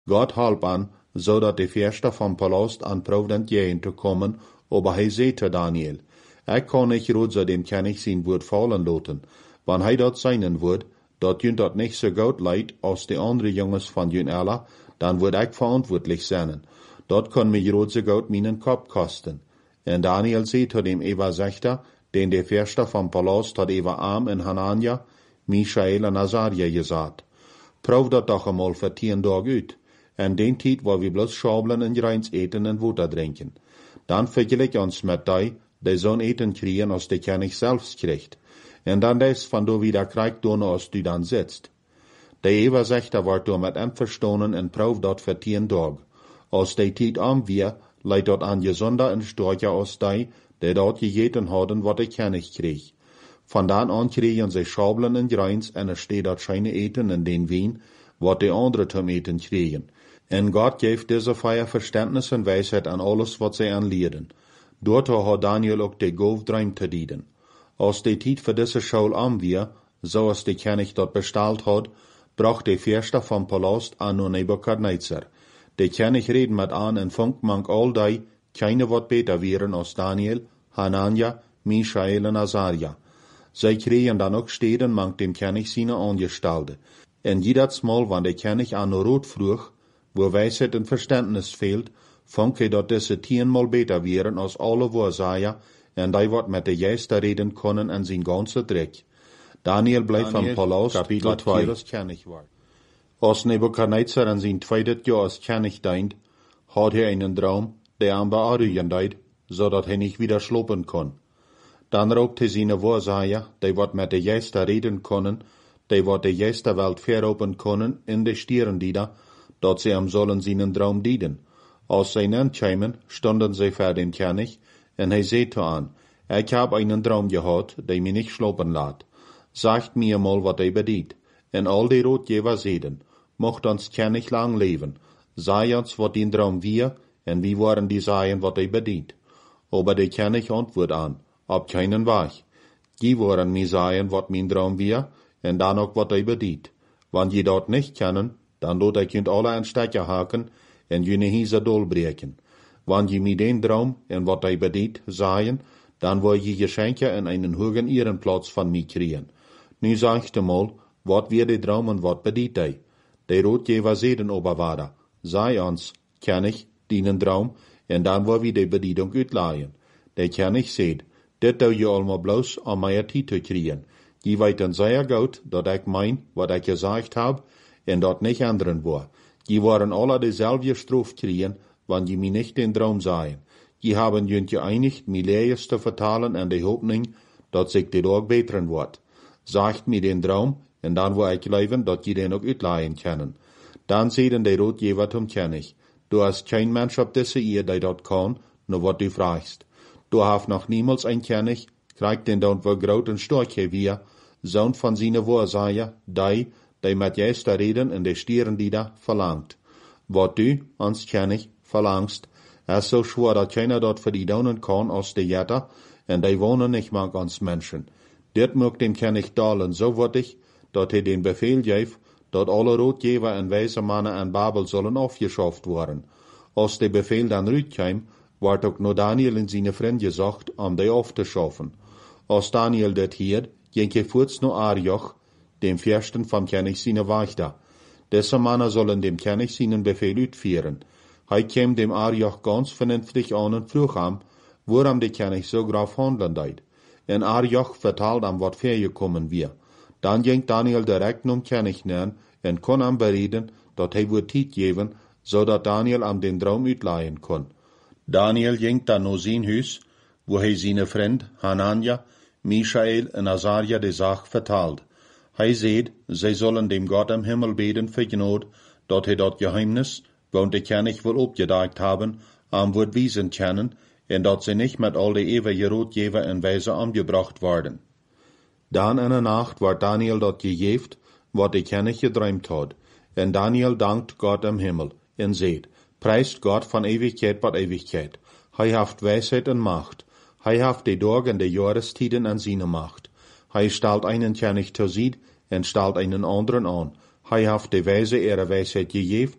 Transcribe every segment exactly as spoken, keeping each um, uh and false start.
Gott halp an, zodat de Fürster vom Palast an Provident gehen te kommen, aber hij zei te Daniel, ik kan nicht rood dem König sein Wort fallen laten, wann hij dat seinen wordt, dat jünt dat nicht so gut leid als de andere Jungs van jün alla, dan word ik verantwoordelijk zijn. Dat kan mich rood so gut meinen Kopf kosten. En Daniel zei te dem Eva Sechter, den de Fürster vom Palast hat Eva Am en Hanania, Michael en Azaria gesagt. Proef dat doch einmal für tien Tag uit. En den tijd waar we bloß schabelen en reins eten en water drinken. Dan vergelijk ons met die, die zo'n eten kriegen als de König selbst kriegt. En dan des van du wieder krijgt doen als du dan sitzt. De Eva Sechter wordt door met hem verstonen en proef dat voor tien Tag. Als de tijd am weer, leidt dat aan gezonder en sterker als die, die dat gegeten hadden wat de König kreeg. Van dan aan kregen ze schabelen en reins en er steht dat scheine eten in den wien, wat de andere zum eten kregen. En Gott geeft deze feier Verständnis en wijsheid aan alles wat zij aanleerden. Daartoe had Daniel ook de Golfdreim te dienen. Als de tijd voor deze schaul am weer, zoals de König dat besteld had, bracht de Fürster vom Palast an nur Nebukadnezar. De König reden met aan en vond mank al die, keine wat beter wären als Daniel, Hanania, Michael en Azaria. Zij kregen dan ook steden mank dem König seine Angestelde. En jedes Mal, wann der König an nur rot vroeg, wo Weisheit und Verständnis fehlt, fand hij dat diese tienmal beter wären als alle Wahrsager, en die wat met de juiste reden können en zijn ganze Dreck. Daniel bleef vom Palast, Kapitel zwei. Als Nebukadnezar in zijn tweede jaar als König deint, had hij einen Traum, der am bearugen deed, zodat hij nicht wieder schlopen kon. Dan roopt hij zijn Wahrsager, die wat met de juiste reden können, die wat de juiste Welt veropen können, in de stierendieder, dat sie am sollen seinen Traum dienen. Als zij nankämen, stonden sie vor dem König, en hij zei te aan, ik heb einen Traum gehad, die mich nicht schlopen laat. Sagt mir mal, wat hij bedient. En al die Rotgeber zeiden, mocht ons König lang leven. Sei ons, wat den Traum wir, en wie waren die Seien, wat hij bedient. Aber der König antwoord aan, op keinen Weg. Die waren mir Seien, wat mein Traum wir, en dan ook wat hij bedient. Wann je dat nicht kennen, dan lot ik junt alle een stekker haken, en jene hiese dol breken. Wann je mi den Traum, en wat hij bedient, seien, dan wil je Geschenke en einen hohen Ehrenplatz van mij kriegen. Nu sagt de mal, wat wir de Traum en wat bedient hij. De Rotgeber zeiden oberwaarder, sei ons, König, dienen Traum, en dan wil we de bediening uitlaaien. De König zeid, dit doe je allemaal bloos om mij tijd te kriegen. Je weet dan zeer goed, dat ik mein, wat ik gezegd heb, en dat nicht anderen war. Die waren alle dezelfde Strophe kriegen, wann je mir nicht den Traum sahen. Die haben junt geeinigt, mir Lees zu vertalen en de Hoffnung, dat sich de Tag beteren wordt. Sagt mir den Traum, en dan wil ik leven, dat je den ook uitlaaien können. Dan zeiden de Rotgeber zum König, du hast kein Mensch op deze eer, die dat kan, nur wat du fragst. Du hast noch niemals ein König, kriegt den dan voor groot en stark weer, zoon van seine Wahrsager, die, die met juiste reden in de stierendieder verlangt. Wat du, ans König, verlangst, is so schwer, dat keiner dort für die daunen kann als de Jätter, en die wohnen nicht mag ans Menschen. Dit mag dem König dalen so wurdig, dat hij den Befehl geeft, dat alle Rotgeber en wijze mannen in Babel sollen aufgeschafft worden. Als de Befehl dan uitkwam, wordt ook nur Daniel en seine Freunde gesagt, om die aufzuschaffen. Als Daniel dit hiert, ging hij voorts naar Arioch, dem Fürsten vom König seine Wächter. Diese Männer sollen dem König seinen Befehl uitführen. Hij kam dem Arioch ganz vernünftig an und vroeg ham, woran der König so graf handeln deed. En Arioch vertalt am, wat vorgekommen wir. Dan ging Daniel direkt zum König nähen en kon am bereden, dat hij woord tijd geven, zodat Daniel am den Traum uitleihen kon. Daniel ging dan naar zijn huis, wo hij seine Freund Hanania, Michael en Azaria de Sache vertalt. Hij zeid, zij zullen dem Gott im Himmel beten für Gnade, dat hij dat Geheimnis, want de König will opgedacht haben, am woord wiesen können, en dat sie nicht mit all de ewige Rotgeber en Weise angebracht worden. Dan in der Nacht war Daniel dat gegeft, wat de König gedreimt had, en Daniel dankt Gott im Himmel, en zeid, preist Gott van Ewigkeit bat Ewigkeit. Hij haft Weisheit en Macht. Hij haft de Tag en de Jahrestiden an seine Macht. Hij stelt einen König zur Sied en stelt einen anderen an. Hij haft de Weise ihrer Weisheit gegeft,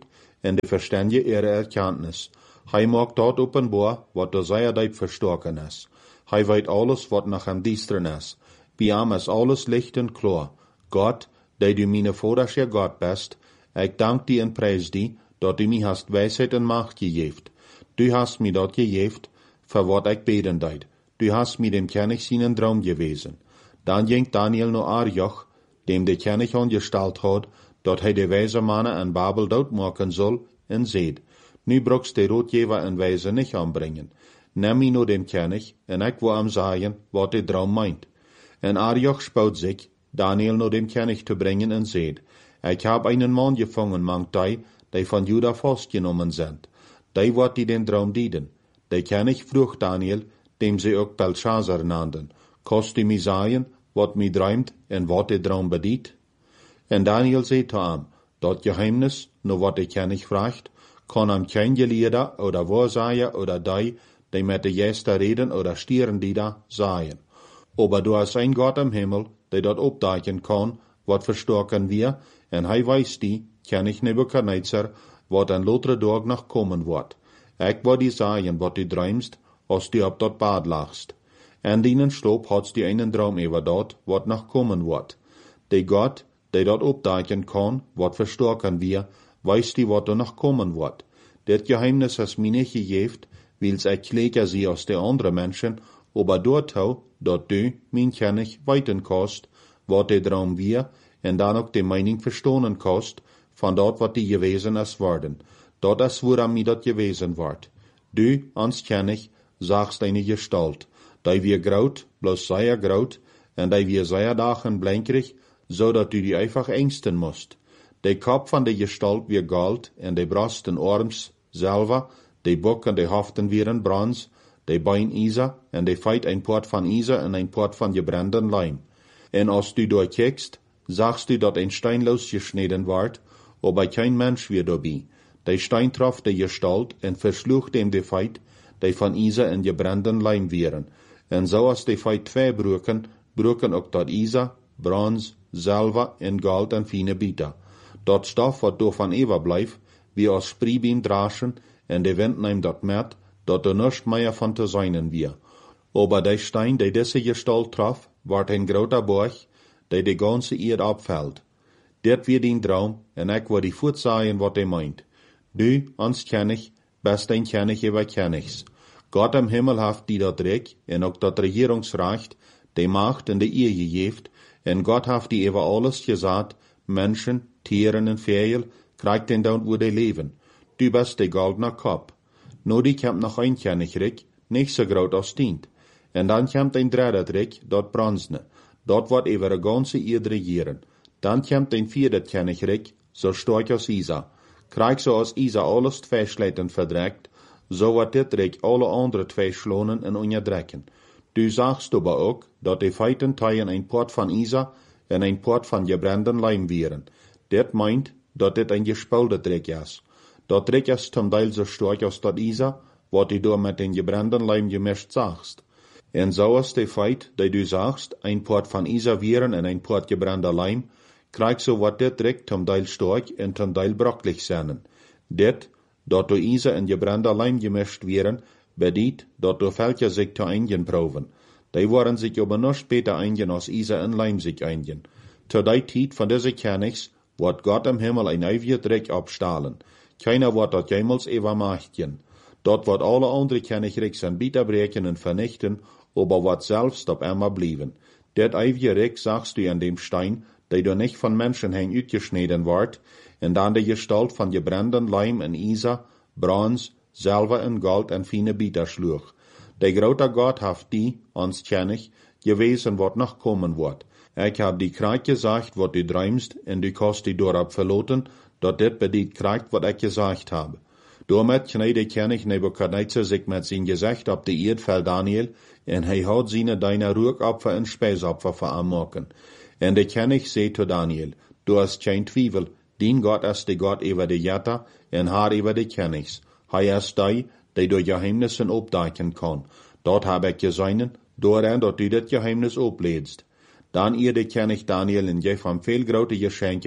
en de verständige ihre Erkenntnis. Hij maakt dort openbaar, wat door zijn diep verstoken is. Hij weet alles, wat nach hem diesteren is. Bij hem is alles licht en klaar. Gott, die du mijn voorderscher Gott bist, ik dank die en prijs die, dat du mij hast wijsheid en macht gegeven. Du hast mij dat gegeven, voor wat ik beden deed. Du hast mij dem König seinen Traum gewezen. Dan ging Daniel naar Arioch, dem de König angestalt had, dat hij de wijze mannen en Babel doodmaken zal, en zeid, nu brokst de roodjever en wijze niet aanbrengen. Neem mij naar dem König, en ik wil hem zeggen, wat de Traum meint. En Arioch spout zich, Daniel naar dem König te brengen, en zeid, ik heb einen man gevangen, mangt die, die van Juda vastgenomen zijn. Die wordt die den Traum dieden. De König vroeg Daniel, dem ze ook Belshazzar nannten, kost u mij zeggen, wat mij droomt en wat de Traum bedient? En Daniel zei te hem, dat geheimnis, naar wat de König vraagt, kan hem geen geleerde oder waarzeiger oder die, die met de juiste reden oder stieren die da sagen. Aber du hast ein Gott im Himmel, der dat opdagen kan, wat verstoken wir, en hij weiß die, König Nebuchadnezzar, wat een latere dag nog komen wordt. Ik wil die sagen, wat du droomst, als du op dat bad lagst. En dienen sloop hadst die einen Traum over dat, wat nog komen wordt. De Gott, der dat opdagen kan, wat verstoken wir, weiß die, wat er noch kommen wordt. Dit geheimnis is mij niet gegeven, wils ik kleker zie als de andere mensen, aber dort hou, dat du, mijn König, weten kost, wat de Traum wir, en dan ook de mening verstonen kost, van dat wat die gewezen is worden. Dat is waarom mij dat gewezen wordt. Du, ans König, sagst eine Gestalt, die wir groot, bloß sehr groot, en die wir sehr dagen blenkerig, zodat du die einfach ängsten musst. De kop van de Gestalt weer gold, en de brust en arms zilver, de bok en de hoofden weer brons, de bein ijzer, en de feit een poort van ijzer en een poort van gebranden lijm. En als du doorkijkst, zagst du dat een stein losgesneden wordt, aber kein Mensch weer daarbij. De stein trof de Gestalt en versloeg dem de feit, die van ijzer en gebranden lijm wären. En zo als de feit twee broken, broken ook dat ijzer, brons, zilver en gold en fine bieter. Dat stof wat door van eeuwen blijft, wie als spriebien draschen, en de wind neemt dat met, dat er nichts meer van te zijn weer. Aber de stein, die deze Gestalt trof, wordt een groter borg, die de ganze eerd opvalt. Dit weer die Traum, en ik wil die voet zeggen wat hij meint. Du, ans König, bist ein König über Königs. Gott im Himmel haft die dat Recht, en ook dat Regierungsrecht, die Macht en de eer gegeven, en Gott haft die über alles gesagt, Menschen, Tieren en Vögel, krijgt den down wo die leven. Du bist de goldene Kop. Nu die komt nog een Königreich, niet zo groot als dient. En dan komt een derde Reich, dat bronzene. Dat wordt over de ganze eerd regieren. Dan komt een vierde Königreich, zo sterk als Isa. Krijg zo als Isa alles twee slechten verdrekt, zo wordt dit Reich alle andere twee schlonen en onderdrekken. Du sagst aber ook, dat de feiten teilen een poort van Isa en een poort van gebranden lijm wären. Dit meint, dat dit een gespeelde Reich is. Dat Reich is zum Teil so sterk als dat Isa, wat du door met den gebranden lijm gemischt sagst. En zo is de feit, die du sagst, een poort van Isa wären en een poort gebrander lijm, krijg zo wat dit Reich zum Teil sterk en zum Teil brokkelig zijn. Dit, dat door Isa en gebrander lijm gemischt wären, bedient, dat door welke zich te einigen proeven. Die waren sich aber noch später einigen als Isa en lijm zich einigen. Zu die tijd van deze Königs, wordt Gott im Himmel ein eeuwig Reich abstahlen. Keiner wordt dat jemals übermachten. Dort wordt alle andere Königreichs en Bieter breken en vernichten, aber wordt selbst op immer blieben. Dit eeuwige Reich sagst du an dem Stein, der du nicht von Menschen heen uitgeschneden wordt, en dan de Gestalt van gebranden lijm en Isa, brons, zilver en gold en fine Bieter sloeg. De grote Gott haft die, ons König, gewezen wat nog komen wordt. Ik heb die krijg gezegd wat du droomst, en du kost die doorop verloten, dat dit bedient krijgt wat ik gezegd heb. Daarmet kneed de König Nebuchadnezzar zich met zijn gezicht op de eerd van Daniel, en hij had zijn deine Rookopfer en Speisopfer veraanmaken. En de König zei tot Daniel, du hast geen twijfel, dien God is de God over de Jetter, en haar over de Königs. Hij is die, die door geheimnissen opdaken kan. Dat heb ik gezien, dooraan dat du dit geheimnis opleedst. Dan eerde König Daniel en geef hem veel grote geschenken,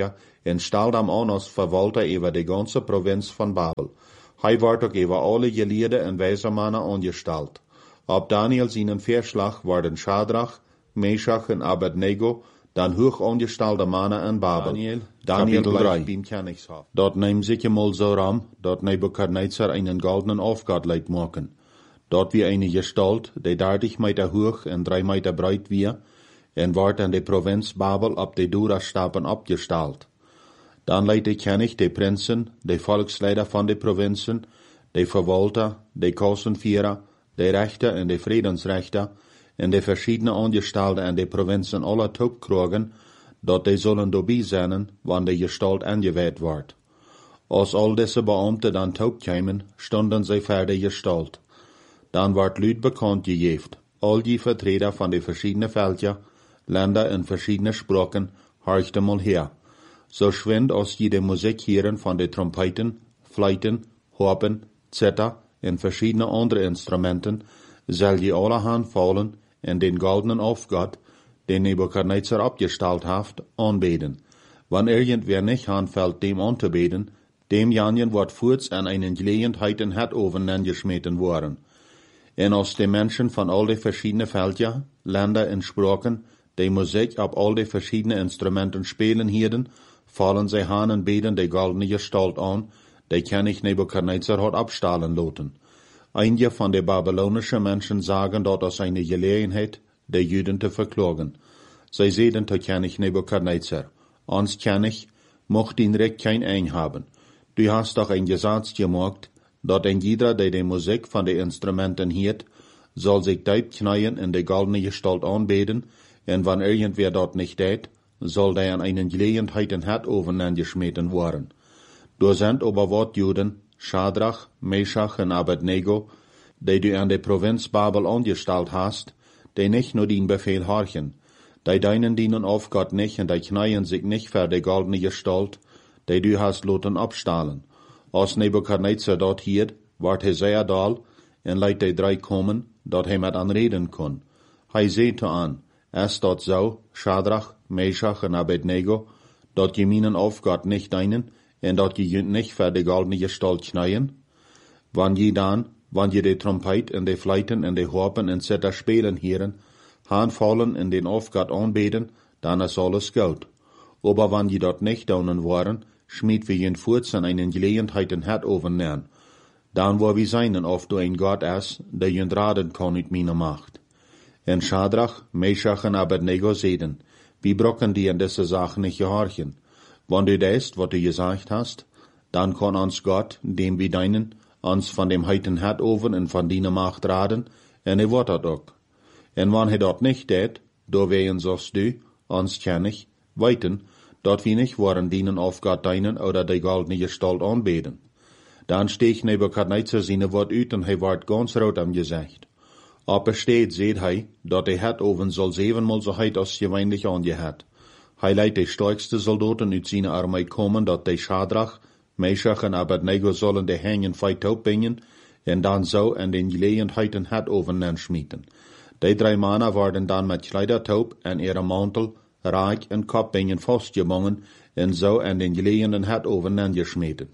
en stalt hem aan als verwalter over de ganze Provinz von Babel. Hij wordt ook over alle geleerden en wijze mannen aangesteld. Op Daniel zijn Verslag worden Schadrach, Meshach en Abednego dan hoog aangestelde mannen in Babel. Daniel, Daniel drei. Dort neem zich eenmaal zo ram, dat Nebukadnezar einen goldenen Aufgott leidt maken. Dort wie eine Gestalt, die dertig Meter hoch en drei Meter breit wie, en wordt in de Provinz Babel op de Dura-Stapen abgestalt. Dan leidt de König, de Prinzen, de Volksleider van de Provinzen, de Verwalter, de Kassenführer, de Rechter en de Friedensrechter, en de verschiedene Angestellten en de Provinzen aller Taubkrogen, dat die zullen dobie zijn, wanneer de Gestalt angeweid wordt. Als al deze Beamten dan taub kwamen, stonden zij voor de Gestalt. Dan wordt luid bekend gegeven, al die Vertreter van de verschiedene Völker, Länder en verschiedene Sprachen, horchten mal her. So schwind als je de Musik hören von de Trompeten, Fleiten, Harpen, Zither en verschiedene andere Instrumenten, zal je alle aanvallen en den goldenen Aufgott, den Nebukadnezar abgestalt haft, anbeten. Wann irgendwer nicht anfällt, dem anzubeten, dem janjen wordt voorts an einen Gelegenheit in het oven geschmeten worden. En als de Menschen von all de verschiedene Völker, Länder en Sprachen, die Musik op all de verschiedene Instrumenten spelen hielden, fallen zij aan en beten de goldene Gestalt an, die König Nebukadnezar hat abstahlen lassen. Einige von de babylonischen Menschen sagen dort aus eine Gelegenheit, de Juden zu verklagen. Zij zeiden zu König Nebukadnezar, ons König, mocht ihn Recht kein Ein haben. Du hast doch ein Gesetz gemacht, dat ein jeder, der die Musik von de Instrumenten hiert, soll sich deib knien in de goldene Gestalt anbeten, en wann irgendwer dort nicht tät, soll der an einen Gelegenheit in het oven angeschmeten worden. Du sind aber wat Juden, Schadrach, Meshach en Abednego, die du an de Provinz Babel angestalt hast, die nicht nur den Befehl horchen, die deinen dienen auf Gott nicht und die knien sich nicht für de goldene Gestalt, die du hast loten abstahlen. Als Nebukadnezar dort hiert, ward hij sehr dal, en leidt de drei kommen, dat hij met anreden kon. Hij zeete an, es dat zo, Schadrach, Meshach en Abednego, dat je minen auf Gott nicht deinen, en dat je junt nicht für de goldene Gestalt knien? Wann je dan, wann je de Trompet en de Fleiten en de Harpen en Zither spelen hieren, aanvallen en den auf Gott anbeten, dan is alles gut. Aber wann je dat nicht daunen waren, schmied wir jen voorts an einen Gelegenheit in het overnemen. Dan wo wir seinen, of du ein Gott is, der jen raden kann mit meiner Macht. En Schadrach, Meshach en Abednego zeiden, wie brocken die an diese Sachen nicht gehorchen. Wann du deist, wat du gesagt hast, dann kann uns Gott, dem wir deinen, uns von dem heiten het oven en von deiner Macht raden, en er wordt dat ook. En wann hij dat nicht tät, do wehen sost du, uns König, weiten, dat wir nicht waren dienen auf Gott deinen oder die goldene Gestalt anbeten. Dan steeg Nebukadnezar seine Wort uit en hij wordt ganz rood am Gesicht. Aber steht, seht hij, dat de het oven soll zevenmal so heit als gewöhnlich angehet. Hij leidt de stärkste Soldaten uit seine Armee kommen, dat de Schadrach, Meshach en Abednego sollen de hängen feit opbringen, en dan zo en den Gelegenheiten het oven schmieten. De drei Männer worden dan met Kleidertaub en ihre Mantel, Reich en Kopbingen vastgebonden, en zo en den Gelegenheiten het oven geschmieten.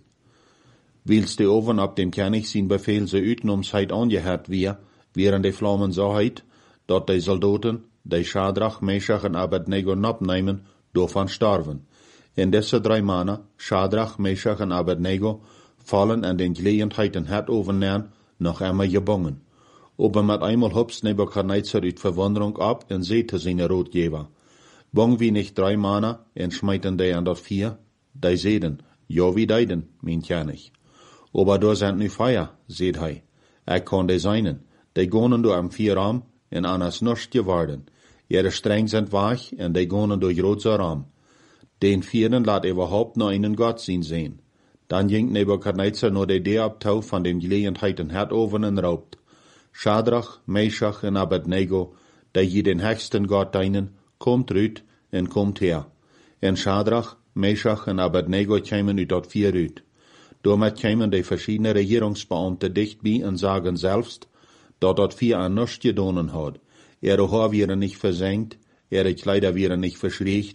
Wils de oven op dem König zijn Befehl ze uitnomsheid angehet wie, während de Flammen so heit, dat de Soldaten, de Schadrach, Meshach en Abednego abnehmen, davon starven. En deze drei Männer, Schadrach, Meshach en Abednego, fallen an den Gelegenheiten het overnemen, noch einmal gebongen. Aber mit einmal hupst Nebukadnezar uit Verwunderung ab en seete seine Rotgeber. Bong wie nicht drei Männer, en schmeiten de an dat vier, die zeiden, ja wie deiden, mein König. Aber da sind nu Feier, seht hij. Ik kann de seinen, die gonen du am vier Raum, en anas nichts geworden. Ihre Streng sind weich, en die gonen durch roter Raum. Den vierten laat überhaupt nur einen Gott zien sehen. Dann ging Nebukadnezar nur de Idee abtau von den Gelegenheiten het oven en raubt. Schadrach, Meshach en Abednego, die je den höchsten Gott deinen, kommt rüt en kommt her. En Schadrach, Meshach en Abednego kämen uit dat vier rüt. Damit kämen die verschiedenen Regierungsbeamte dicht bei und sagen selbst, dat dat vier an nichts gedonen hat. Ihre Haar wären nicht versenkt, ihre Kleider wären nicht verschriecht,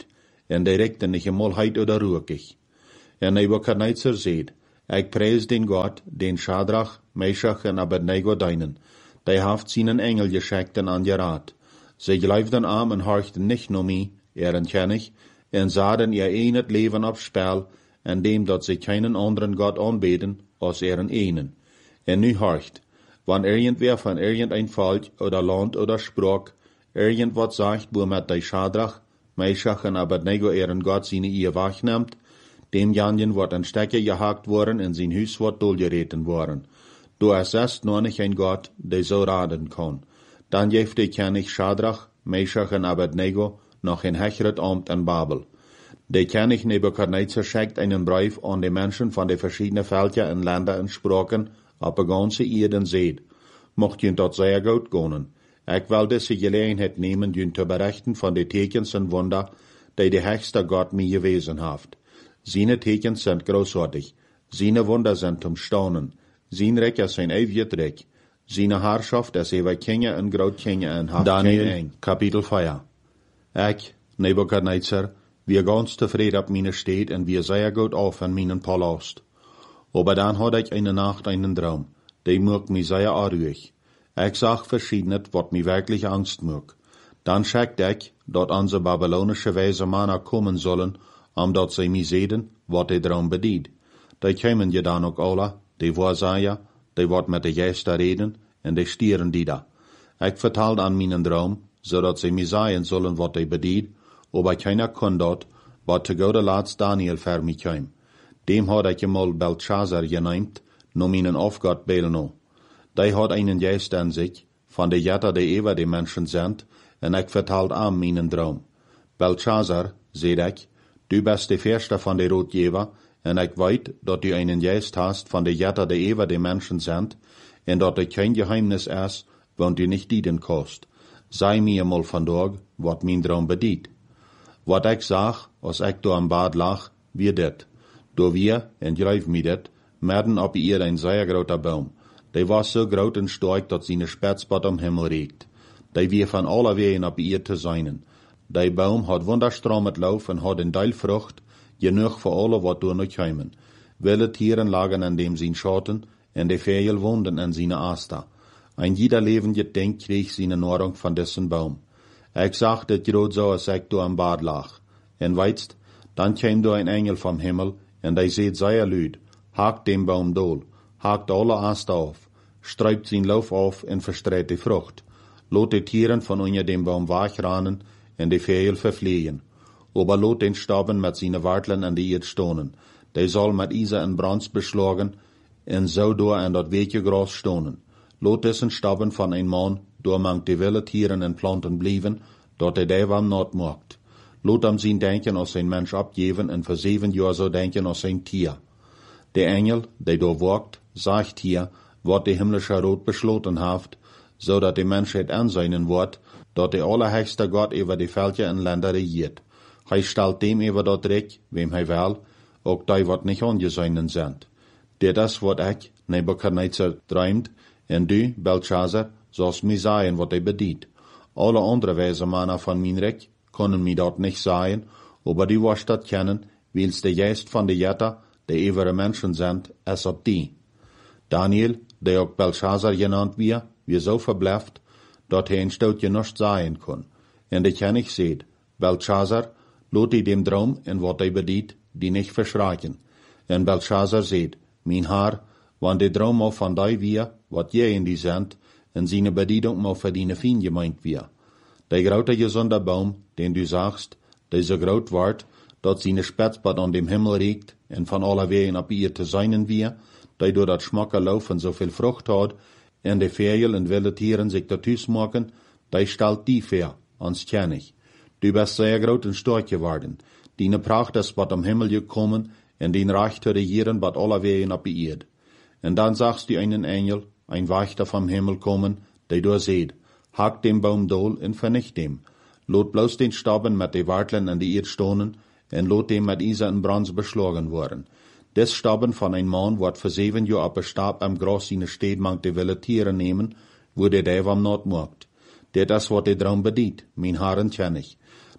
en die rekte nicht einmal heit oder ruhig. En Nebukadnezar seht, ik prijs den God, den Schadrach, Meshach en Abednego deinen, die haft seinen Engel geschickt en angeraat. Sie gleifden aan en horchten nicht nur mij, eren kennig, en zaden ihr enet Leben aufs Spiel, en dem dat sie keinen anderen Gott anbeten, als ihren einen. En nu horcht, wann irgendwer von irgendein Volk oder Land oder Sprach irgendwas sagt, wo mit die Schadrach, Meshach en Abednego ihren Gott seine Ehe wachnimmt, dem Janjen wird ein Stecker gehakt worden en sein Huis wird doorgereten worden. Du es ist noch nicht ein Gott, der so raden kann. Dann geeft die König Schadrach, Meshach en Abednego noch ein hecheret Amt in Babel. Der König Nebukadnezar schickt einen Brief an die Menschen von den verschiedenen Völkern und Ländern und Sprachen auf der ganzen Erde seht. Mocht jün dort sehr gut gehen. Ich will diese Gelegenheit nehmen, jün zu berichten von den Tekens und Wunder, die der höchste Gott mir gewesen hat. Seine Tekens sind großartig. Seine Wunder sind zum Staunen. Sein Reich ist ein ewiges Reich. Seine Herrschaft ist über Kinder und Großkinder und hat Daniel, Kapitel vier. Ich, Nebukadnezar, wir ganz zufrieden auf meine Stadt und wir sehr gut auf in meinen Palast. Aber dann hatte ich eine Nacht einen Traum, der macht mich sehr unruhig. Ich sah verschiedenes, was mir wirklich Angst macht. Dann schackte ich, dass unsere babylonische weise Männer kommen sollen, um dort sie mir sehen, was der Traum bedient. Die kämen ja dann auch alle, die Wahrsager, die wat mit den Gästen reden, und die stieren die da. Ich vertalte an meinen Traum, so dass sie mir sagen sollen, was die bedient, aber keiner kann dort, was zu guter Letzt Daniel für mich kam. Dem hat ich einmal Belshazzar genannt, nur meinen Aufgott Belno. Der hat einen Geist an sich, von der Jetter, die über die Menschen sind, und ich vertalt an meinen Traum. Belshazzar, seht ich, du bist der Erste von der Rotgeber, und ich weiß, dass du einen Geist hast von der Jetter, die über die Menschen sind, und dass du kein Geheimnis ist, wenn du nicht dienen kannst. Sei mir mal von dort, was mein Traum bedient. Wat ich sag, als ich da am Bad lag, wie dit. Do wir, en grijf mir dit, midden op ihr ein sehr großer Baum. Der war so groß und stark, dass seine Spitzbart am Himmel regt. Der wir von aller Wegen op ihr zu seinen. Der Baum hat wunderstrom mit Lauf und hat in Teil Frucht, genug für alle, wat da noch kommen. Wilde Tieren lagen an dem sein Schatten, und die Vögel wohnten an seine Aster. Ein jeder lebende Ding krieg seine Nahrung von dessen Baum. Ich sagte grad so, als ich da am Bad lag. Und weißt, dann kam da ein Engel vom Himmel, und der seht sehr lüd, hakt den Baum dohl, hakt alle Aster auf, streibt sein Lauf auf und verstreut die Frucht, lot die Tieren von unter dem Baum wegrennen und die Vögel verfliehen. Aber lot den Staben mit seinen Warteln an die Erde stonen, der soll mit Isa und Brands beschlagen, und so da an dat Wege Gras stonen. Lot dessen Staben von ein Mann, da mang die wilde Tieren und Planten blieben, dort der Devam not mocht. Lot am sein Denken als ein Mensch abgeben und für sieben Jahre so denken als ein Tier. Der Engel, der da walkt, sagt hier, wat die himmlische Rot beschloten haft, so dat die Menschheit anseinen wird, dat der allerhöchste Gott über die Völker und Länder regiert. Hij stellt dem über dat Recht, wem hij will, auch die wat nicht angeseinen sind. Der das, wat ich, Nebukadnezar, träumt, und du, Belshazzar, sollst mir sagen, wat er bedient. Alle andere weise Männer von mein Reich können mir dort nicht sagen, aber die wirst dat kennen, weil's der Geist von der Jetter, der ewige Menschen sind, es ob die. Daniel, der auch Belshazzar genannt wird, wir so verbläfft, dat er ein Stoutje nicht sagen kann. Und der König seht, Belshazzar, lot die dem Traum und wat er bedient, die nicht verschrecken. Und Belshazzar seht, mein Herr, wann der Traum auch von dir wir, wat je in die sind, und seine Bedienung mal für deine Fien gemeint wir. Der große gesunde Baum, den du sagst, der so groß wird, dat seine Spitzbart an dem Himmel regt, und von aller Wegen ab ihr zu seinen wir, der durch dat schmacker Laufen so viel Frucht hat, und die Vögel und wilde Tieren sich dazu smocken, der stellt die fair, ans König. Du bist sehr groß und stark geworden. Deine Pracht ist bat am Himmel gekommen, und dein Reich zu regieren bat aller Wegen ab ihr. Und dann sagst du einen Engel, ein Wächter vom Himmel kommen, der du seht, hakt den Baum dohl und vernicht dem. Lot bloß den Staben mit den Warteln an die Erde stonen, und lot dem mit Isa und Brands beschlagen worden. Des Staben von ein Mann wird für sieben Jahre ab Stab am Gras seine Städt mang die wilde Tiere nehmen, wo der Dev am Nord mogt. Der das, wat der Traum bedient, mein Herren kenn ich.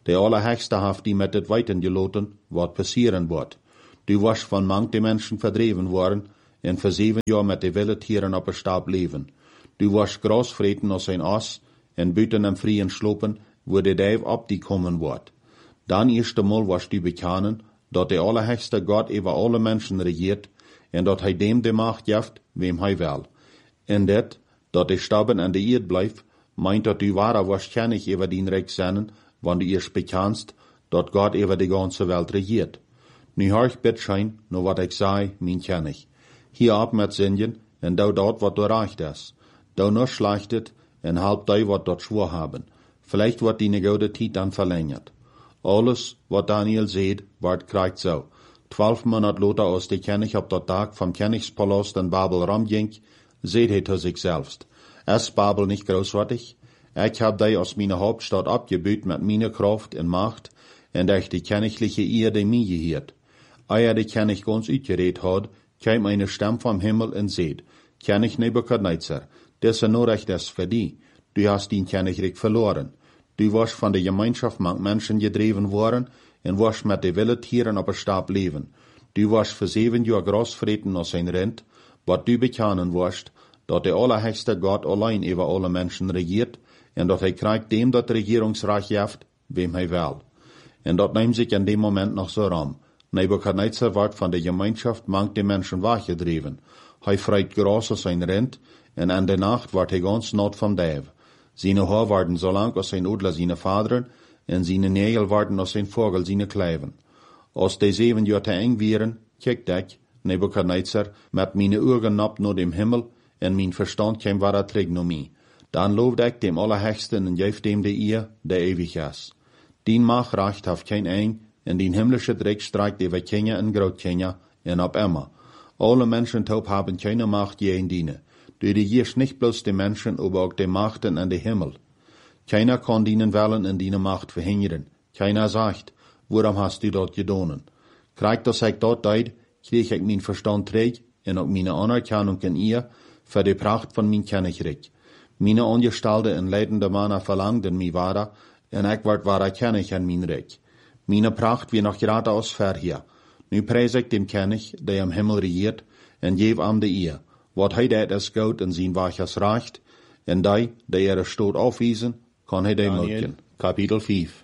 Der Allerhöchste haft die mit het weiten geloten, wat passieren wird. Du warst von manchen Menschen verdreven worden, en für sieben Jahre mit de wilde Tieren op een Stab leven. Du warst Gras vreten aus ein Ass, en buiten am Frien schlopen, wo der Däv ab die kommen wird. Dann erst einmal warst du bekennen, dat der Allerhöchste Gott über alle Menschen regiert, en dat hij dem de Macht jaft, wem hij will. En dat, dat de Staben an der Erde blijft, meint dat du wahrer wahrscheinlich über den Recht seinen, wann du erst bekennst, dat Gott über die ganze Welt regiert. Nu hör ich bitschein, nur wat ich sei, mein kennig. Hier ab mit Singen, en dau dort wat du reicht is. Dau nur schlechtet, en halb dau wat dort schwur haben. Vielleicht wird die gute Zeit dann verlängert. Alles, wat Daniel seht, ward kriegt so. Zwölf Monat loter aus de König ab der Tag vom Königspalast in Babel rumging, seht he zu sich selbst. Ist Babel nicht großartig? Ich hab die aus meiner Hauptstadt abgebüht mit meiner Kraft und Macht, en durch die königliche Erde mir gehiert. Eer de König ganz uitgeredet hat, kam eine Stimme vom Himmel und seht, König Nebukadnezar, das ist nur recht das für die. Du hast den Königreich verloren. Du warst von der Gemeinschaft mit Menschen gedreven worden und warst mit den wilden Tieren auf ein Stab leben. Du warst für sieben Jahre Gras vreten aus ein Rind, wat du bekennen warst, dat der Allerhöchste Gott allein über alle Menschen regiert und dat hij kriegt dem dat Regierungsreich jaft, wem hij will. Und dat nimmt sich in dem Moment noch so rum. Nebukadnezar wird von der Gemeinschaft manche Menschen weggedreven. Hij freit Gras aus ein Rind und an der Nacht wird hij ganz not vom Däv. Seine Haar werden so lang als sein Odler seine Vaderen, en seine Nägel werden als sein Vogel seine Kleiven. Als die sieben Jahre eng wären, kijkt ik, Nebukadnezar, mit meine Augen napp nur dem Himmel, en mein Verstand käm war terug nur mir. Dann lobt ik dem Allerhöchsten en geeft dem de Eer, der ewig is. Dien Macht recht haft kein eng, en dien himmlische Dreck streikt über Kinder en Grootkinder, en ab immer. Alle Menschen taub haben keine Macht je in dienen. Du regierst nicht bloß die Menschen, aber auch die Machten an den Himmel. Keiner kann dienen wollen und deine Macht verhindern. Keiner sagt, warum hast du dort gedonen? Kriegt das ich dort deid, krieg ich mein Verstand träg und auch meine Anerkennung in ihr für die Pracht von mein Königreich. Meine Angestellte und leidende Männer verlangten mi wahrer, und ich ward wahrer König an mein Reich. Meine Pracht wie noch gerade aus verhier. Nu preis ich dem König, der am Himmel regiert, und geb am de ihr. Wat hij dat is goud en zijn waches reicht, en die, die ihre Stoot aufwiesen, kann hij die melken. Kapitel vijf.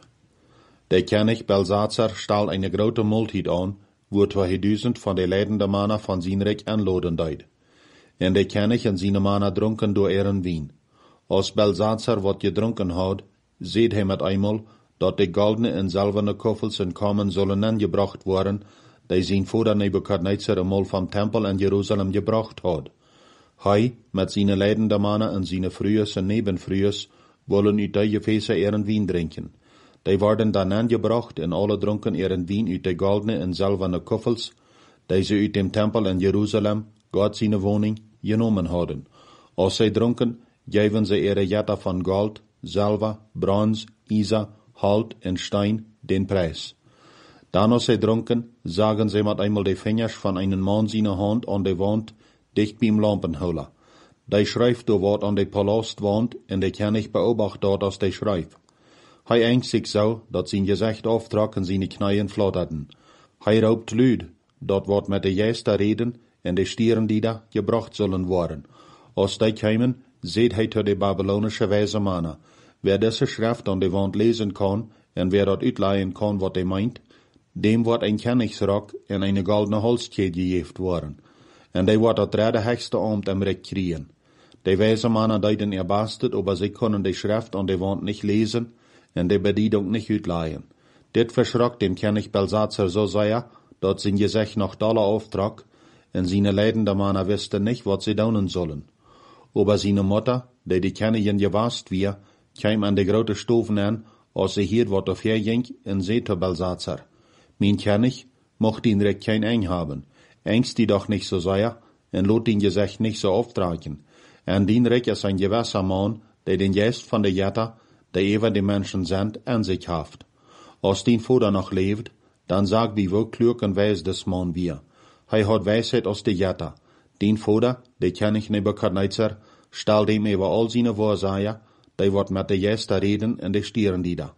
Der König Belsazar stahl eine grote Multitude an, wo zweitausend von den leidenden Männer von sein Reich anladen deed. En der König en seine Männer drunken door ihren Wein. Als Belsazar wat gedrunken had, seht hij met einmal, dat de goldene en silberne koffels en kamen zullen angebracht worden, die zijn Vater Nebukadnezar einmal vom Tempel in Jerusalem gebracht had. Hij, met zijn leidende Männer en zijn Frühes en Nebenfrühes, wollen uit die Gefäße ihren Wein drinken. Die worden dan angebracht en alle dronken ihren Wein uit de goldene en silberne koffels, die ze uit dem Tempel in Jerusalem, Gott seine Wohnung, genommen hadden. Als zij dronken, geven ze ihre Jetta von Gold, Silber, Bronze, Isa, Halt en Stein den Preis. Dan als zij dronken, zagen zij met einmal de vingers van einen Mann seine Hand an de Wand, dicht beim Lampenholer. Die schrijft door wat an de Palastwand en de König beobacht dort als de schrijft. Hij engt sich so, dat zijn gezicht auftrag en seine Knieën flatterten. Hij raubt luid, dat wat met de Geister reden en de Stieren die da gebracht zullen worden. Als die kämen, seht hij tot de babylonische wijze Männer. Wer deze schrift an de Wand lesen kann en wer dat uitleihen kann, wat hij meint, dem wordt een Königsrock en eine goldene Holzkette gegeven worden. En die wordt dat derde hechste Amt am Recht kriegen. Die wijze Männer deiden erbastet, aber sie können die Schrift an der Wand nicht lesen en die Bedienung nicht uitleihen. Dit verschrock dem König Belsazar so sehr, dat sein Gesicht noch doller auftrag, en seine leidende Männer wussten nicht, wat sie tun sollen. Aber seine Mutter, die die Königin gewast wir, kam an die grote Stufen an, als sie hier wat auf herging, en seht zu Belsazar: Mein König, mocht ihn recht kein Eng haben, engst die doch nicht so sehr, en lot ihn Gesicht nicht so auftragen. En dien recht ist ein gewisser Mann, der den Geist von der Jetta, der über die Menschen sind, an sich haft. Als dien Vater noch lebt, dann sagt wie wo klug und weis des Mann wir. Hij hat Weisheit aus der Jetta. Den Vater, der König Nebukadnezar, stellt ihm über all seine Wahrsager, die wird mit der Geister reden und die Stieren die da.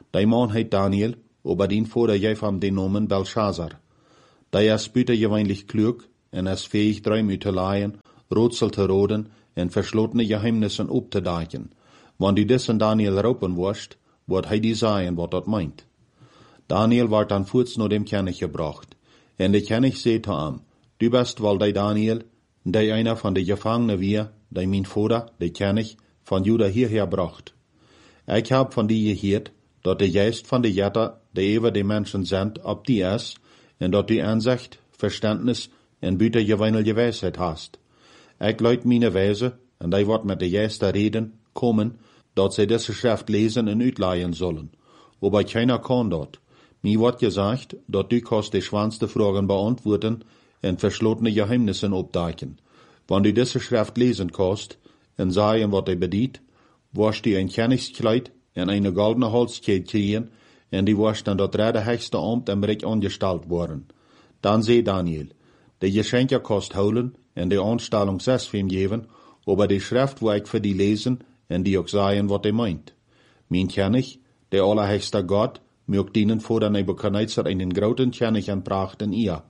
Die man heet Daniel, aber den Vater geef hem den Namen Belshazzar. Die is buitengewöhnlich klug en is fähig, Träume te leihen, Rätsel te roden en verschlossene Geheimnissen optedaken. Wann du dessen Daniel roepen wirst, wird hij die sagen, wat dat meint. Daniel werd dan voets naar dem König gebracht. En de König zei te hem, du bist wel die Daniel, die einer van de Gefangenen wir, die mijn Vater, de König, van Juda hierher bracht. Ik heb van die gehoord, dat de geest van de Jetter, die over de mensen zendt, op die is, en dat du Ansicht, Verständnis en buitengewöhnliche Weisheit hast. Ik luid meine Weise, en die wordt met de Geister reden, kommen, dat zij deze Schrift lesen en uitleihen sollen. Aber keiner kann dat. Mir wird gesagt, dat du kannst die schwanste Fragen beantworten en verschlossene Geheimnissen opdaken. Wenn du diese Schrift lesen kannst en sagen, wat hij bedient, wirst du ein Königskleid en eine goldene Halskette kriegen, en die wirst dann dat dritte höchste Amt im Reich angestellt worden. Dann zei Daniel, die Geschenke kannst holen en die Anstellung selbst für ihn geben, aber die Schrift wo ich für die lesen en die auch sagen, wat hij meint. Mein König, der allerhöchste Gott, mögt ihnen vor der Nebuchadnezzar einen großen König anbrachten ihr.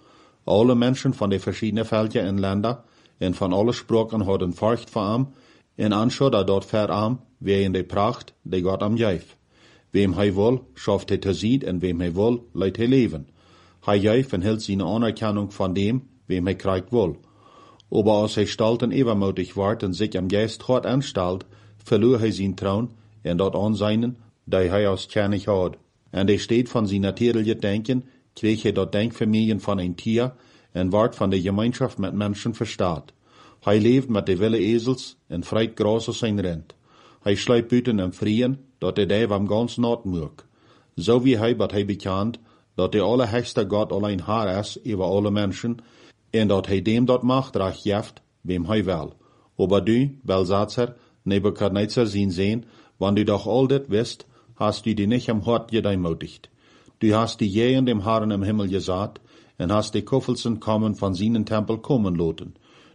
Alle Menschen von den verschiedenen Völkern und Ländern en van alle Sprachen hadden Furcht vor ihm, en anschaut er dort ver ihm, wie in der Pracht, die Gott am geef. Wem hij will, schafft hij te zien, en wem hij will, leidt hij leven. Hij geeft en hield zijn Anerkennung von dem, wem hij krijgt will. Aber als hij stalt en übermütig wordt en zich am Geist hart anstalt, verloor hij zijn troon en dat aanzien, die hij als König had. En hij steht van zijn natuurlijke denken, kreeg hij dat denkvermogen van een Tier en wordt van de Gemeinschaft met mensen verstaat. Hij leeft met de wilde ezels en vreit gras als zijn rent. Hij sluipt buiten en vrien, dat hij daar am ganz nacht moek. Zo wie hij wat hij bekend, dat de allerhöchste Gott alleen haar is over alle mensen, en dat hij dem dat macht recht geeft, wem hij wil. Aber du, Belshazzar, Nebuchadnezzar zien sehen, wann du doch all dit wist, hast du die nicht am Hort gedeimutigt. Du hast die je in dem Herrn im Himmel gesagt, en hast die Kuffelsen kommen von seinen Tempel kommen loten.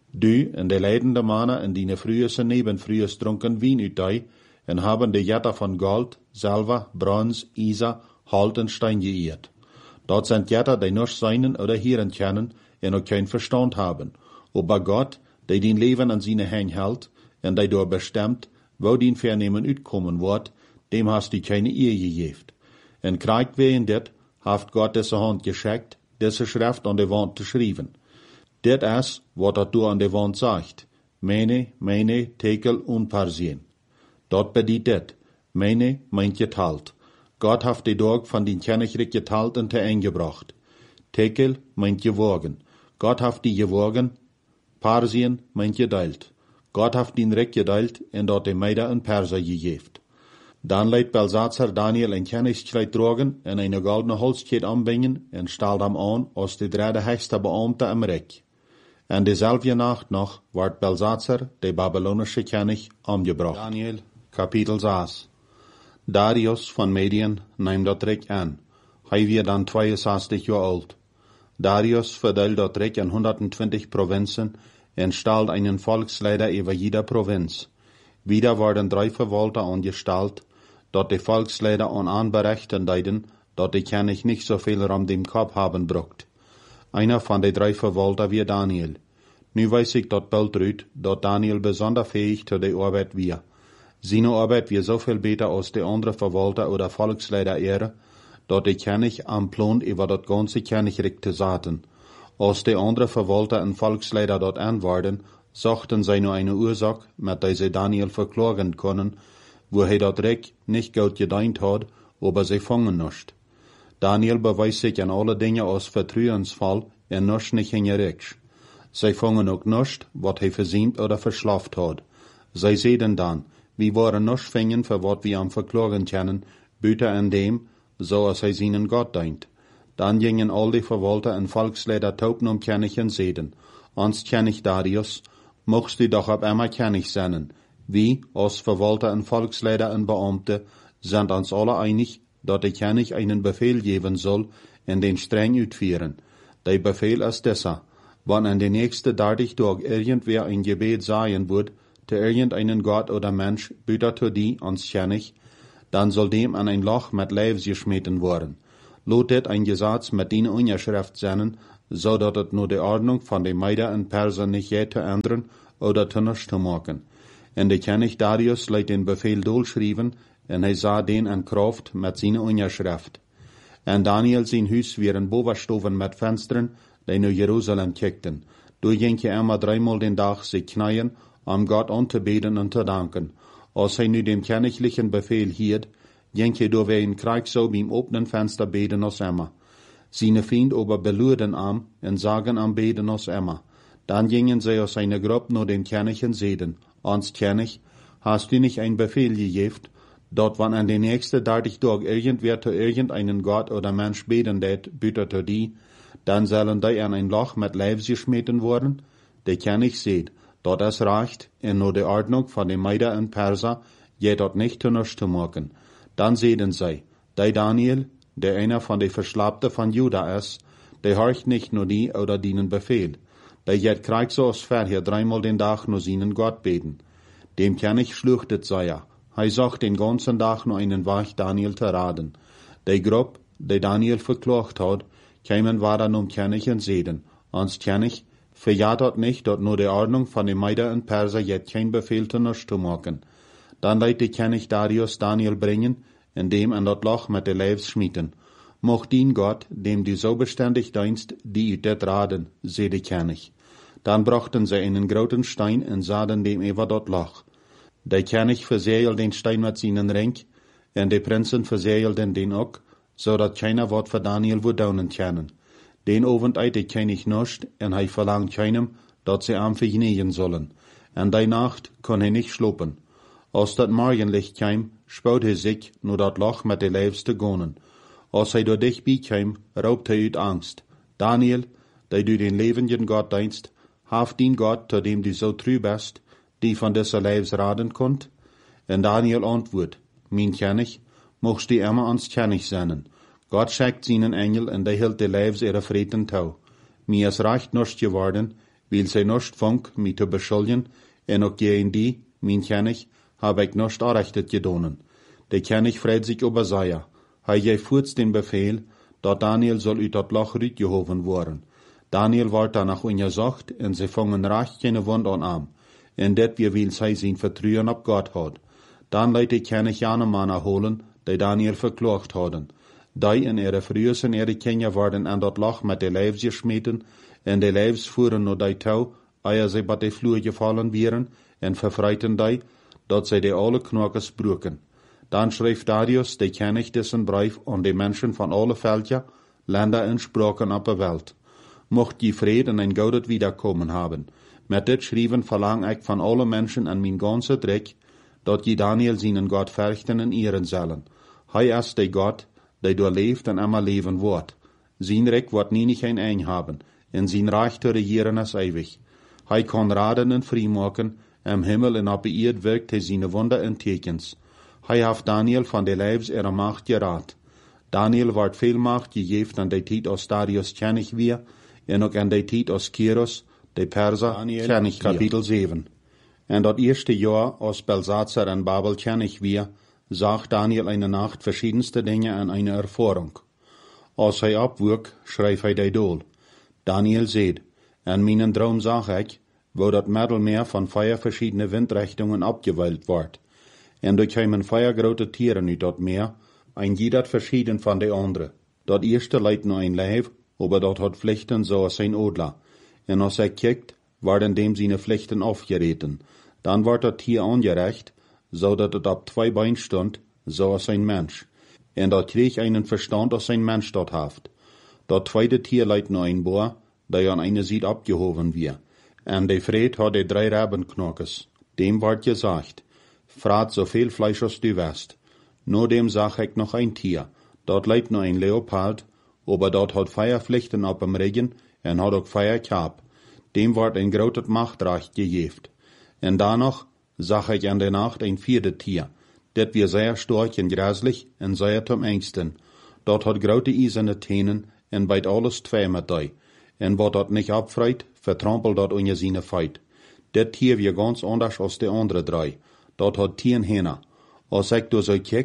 Du en de leidende Männer in die früheste nebenfrühes trunken Wien uit die, en haben de Jetter von Gold, Silber, Bronze, Isa, Halt en Stein geirrt. Dort sind Jetter, die nicht seinen oder hören können, en auch kein Verstand haben. Aber Gott, der dein Leben an seine Hände hält, en der dort bestimmt, wo dein Vernehmen uitkommen wird, dem hast du keine Ehe gegeben. En kriegt wegen dit, haft Gott diese Hand geschickt, diese Schrift an der Wand zu schreiben. Dit is, wat dat du an der Wand sagt. Mene, meine, tekel und parsien. Dort bedient dit. Meine, meint geteilt. Gott haft die Dorg von den Königreich geteilt und te eingebracht. Tekel meint gewogen. Gott haft die gewogen. Parsien meint gedeilt. Gott haft den Reich gedeilt und dort die Meider in Perser gegeben. Dann leidt Belshazzar Daniel ein Königskleid tragen en eine goldene Halskette anbringen en stalt hem an als de dritte höchste Beamte im Reich. En dezelfde Nacht noch werd Belshazzar, der babylonische König, umgebracht. Daniel, Kapitel zes. Darius von Medien nahm dat Reich an. Hij wird dann zweiundsechzig Jahre alt. Darius verteilt dat Reich in hundertzwanzig Provinzen en stalt einen Volksleiter über jeder Provinz. Wieder werden drei Verwalter angestellt, dort die Volksleiter an anberichten deiden, dort die König nicht so viel Raum dem Kopf haben brucht. Einer von den drei Verwalter wie Daniel. Nu weiß ich dort bald rüt, dort Daniel besonders fähig zu der Arbeit wir. Seine Arbeit wir so viel besser als die andere Verwalter oder Volksleiter ehre, dort die König am Plan über das ganze Königreich zu saten. Als die andere Verwalter und Volksleiter dort anwarten, suchten sie nur eine Ursache, mit der sie Daniel verklagen können, wo er das Reich nicht gut gedient hat, aber sie fangen nicht. Daniel beweist sich in alle Dinge als vertrauensvoll und nicht nicht hingerecht. Sie fangen auch nicht, was er versäumt oder verschlaft hat. Sie sehen dann, wir waren nicht fingen für was wir am verklagen können, büter an dem, so als er seinen Gott dient. Dann gingen all die Verwalter und Volksleiter taub um König und seden, ans König Darius, mochst du doch ab einmal König sein. Wie, als Verwalter und Volksleiter und Beamte, sind uns alle einig, dass der König einen Befehl geben soll und den streng ausführen. Der Befehl ist dieser, wenn an den nächsten dreißig Tagen irgendwer ein Gebet sagen wird, zu irgendeinen Gott oder Mensch, büter zu die ans König, dann soll dem an ein Loch mit Leibs geschmeten worden. Lot dit ein Gesetz mit die Unterschrift sein, so dat het nur die Ordnung von den Meiden in Persien nicht je te ändern oder te nichts te machen. En de König Darius leidt den Befehl durchschrieben, en hij sah den in Kraft mit seiner Unterschrift. En Daniel sein Hus wären bovenstoven mit Fenstern, die naar Jerusalem kijkten. Du ging je immer dreimal den Tag sich knien, um Gott anzubeten und zu danken. Als hij nu dem königlichen Befehl hielt, ging je door wij in Krieg so beim openen Fenster beten als immer. Seine Fiend aber beluden am und sagen am beten als immer. Dann gingen sie aus seiner Gruppe nur dem König und seden, ans König, hast du nicht ein Befehl gegeben, dort wann an den nächsten dertig Tag irgendwer zu irgendeinen Gott oder Mensch beten det, büterte die, dann sollen die an ein Loch mit Leibs geschmeten worden? Der König seht, dort es reicht, in nur die Ordnung von den Meiden und Perser, je dort nicht zu nichts zu machen. Dann sehen sie, der Daniel, der einer von den Verschlappten von Juda ist, der horcht nicht nur die oder dienen Befehl. Der jet kriegt so aus vorher dreimal den Tag nur seinen Gott beten. Dem König schluchtet sei er. Er sagt den ganzen Tag nur einen Weg Daniel zu raten. Der Gruppe, der Daniel verklagt hat, kämen war dann um König und seden. Ans König, verjagt dort nicht, dort nur die Ordnung von den Meiden und Perser jet kein Befehl zu nichts zu machen. Dann leitet der König Darius Daniel bringen, indem an dort Loch mit der Leibs schmieden. Mocht dien Gott, dem du so beständig dienst, die ut det raden, seh der König. Dann brachten sie einen großen Stein und sahen dem über dort Loch. Der König verseelte den Stein mit seinen Ring, und die Prinzen verseelten den auch, so dat keiner Wort für Daniel wo daunen können. Den Abend eit der König nicht, und er verlangt keinem, dat sie am vergnügen sollen. Und die Nacht kon er nicht schlupen. Als dat Morgenlicht kam, spout er sich, nur dat Loch mit der Leibs zu gehen. Als er dort dicht bekam, raubt er uit Angst. Daniel, der du den lebenden Gott dienst, haft dien Gott, zu dem du so treu bist, die von dieser Leibs raden konnt? Und Daniel antwortet, mein König, mochst du immer ans König sein. Gott schickt seinen Engel und der hält die Leibs ihrer Frieden tau. Mir ist recht nicht geworden, weil sie nicht funk, mich zu beschuldigen, und auch gegen die, mein König, habe ich nicht errechtet gedonen. Der König freut sich über Seia. Er gefuhrt den Befehl, dat Daniel soll uit dat Loch rütgehoven worden. Daniel wordt danach untersucht, und sie fangen recht keine Wund an am. Und det wir will sie sein Vertrauen auf Gott hat. Dann leitet der König jene Männer holen, die Daniel verklagt hadden. Die in ihre frühesten ihre Kinder worden an dat Loch mit der Leibs geschmeten, und die Leibs fuhren nur die Tau, ehe sie bei der Flur gefallen wären, und verfreiten die, dat sie die alle Knockes brücken. Dann schrieb Darius, der König, dessen Brief an die Menschen von alle Völker, Länder und Sprachen auf der Welt. Mocht die Frieden und ein gutes Wiederkommen haben. Mit dit schrieben verlang ich von allen Menschen an mein ganzer Dreck, dat die Daniel seinen Gott fürchten und ehren sollen. Hij ist der Gott, der du lebt und immer leben wird. Sein Reich wird nie nicht ein Eng haben, in sein Reich zu regieren ist ewig. Hij kann raden und frei machen, im Himmel und auf der Erde wirkt er seine Wunder und Tekens. Hij hat Daniel von der Leibs ihrer Macht gerat. Daniel wird viel Macht gegeben an der Zeit aus Darius König wir, und auch an der Zeit aus Kyros, der Perser, Daniel, König Kapitel sieben. Und das erste Jahr aus Belsatzer in Babel König wir, sagt Daniel eine Nacht verschiedenste Dinge an eine Erfahrung. Als er abwürg, schreibt er die Dol. Daniel seht, an meinen Traum sag ich, wo das Mittelmeer von vier verschiedene Windrichtungen abgeweilt wird. Und da kämen vier große Tiere uit dat Meer, ein jeder verschieden von der andere. Dat erste leidt nur ein Leib, aber dort hat Pflichten so als ein Adler. Und als er kijkt, werden dem seine Pflichten aufgereten. Dann wird das Tier angerecht, so dat es ab zwei Beinen stund, so als ein Mensch. Und dat krieg einen Verstand, als ein Mensch dort haft. Dat zweite Tier leidt nur ein Bohr, der an eine Seite abgehoben wird. Und der Fred hat die drei Rabenknockes. Dem wird gesagt, frat so viel Fleisch als du weißt. Nur dem sag ich noch ein Tier. Dort leidt nur ein Leopard, aber dort hat Feierpflichten ab dem Regen und hat auch Feierkap. Dem wird ein großes Machtreich gegeben. Und danach sag ich an der Nacht ein viertes Tier. Det wir sehr stark und gräslich und sehr zum Ängsten. Dort hat große eiserne Tänen und beit alles zwei mit dei. Und wat dort nicht abfreit, vertrampelt dort unter seine Feit. Det Tier wir ganz anders als die andere drei. Dort hat Tieren Hähner. Als ich da so kijkt,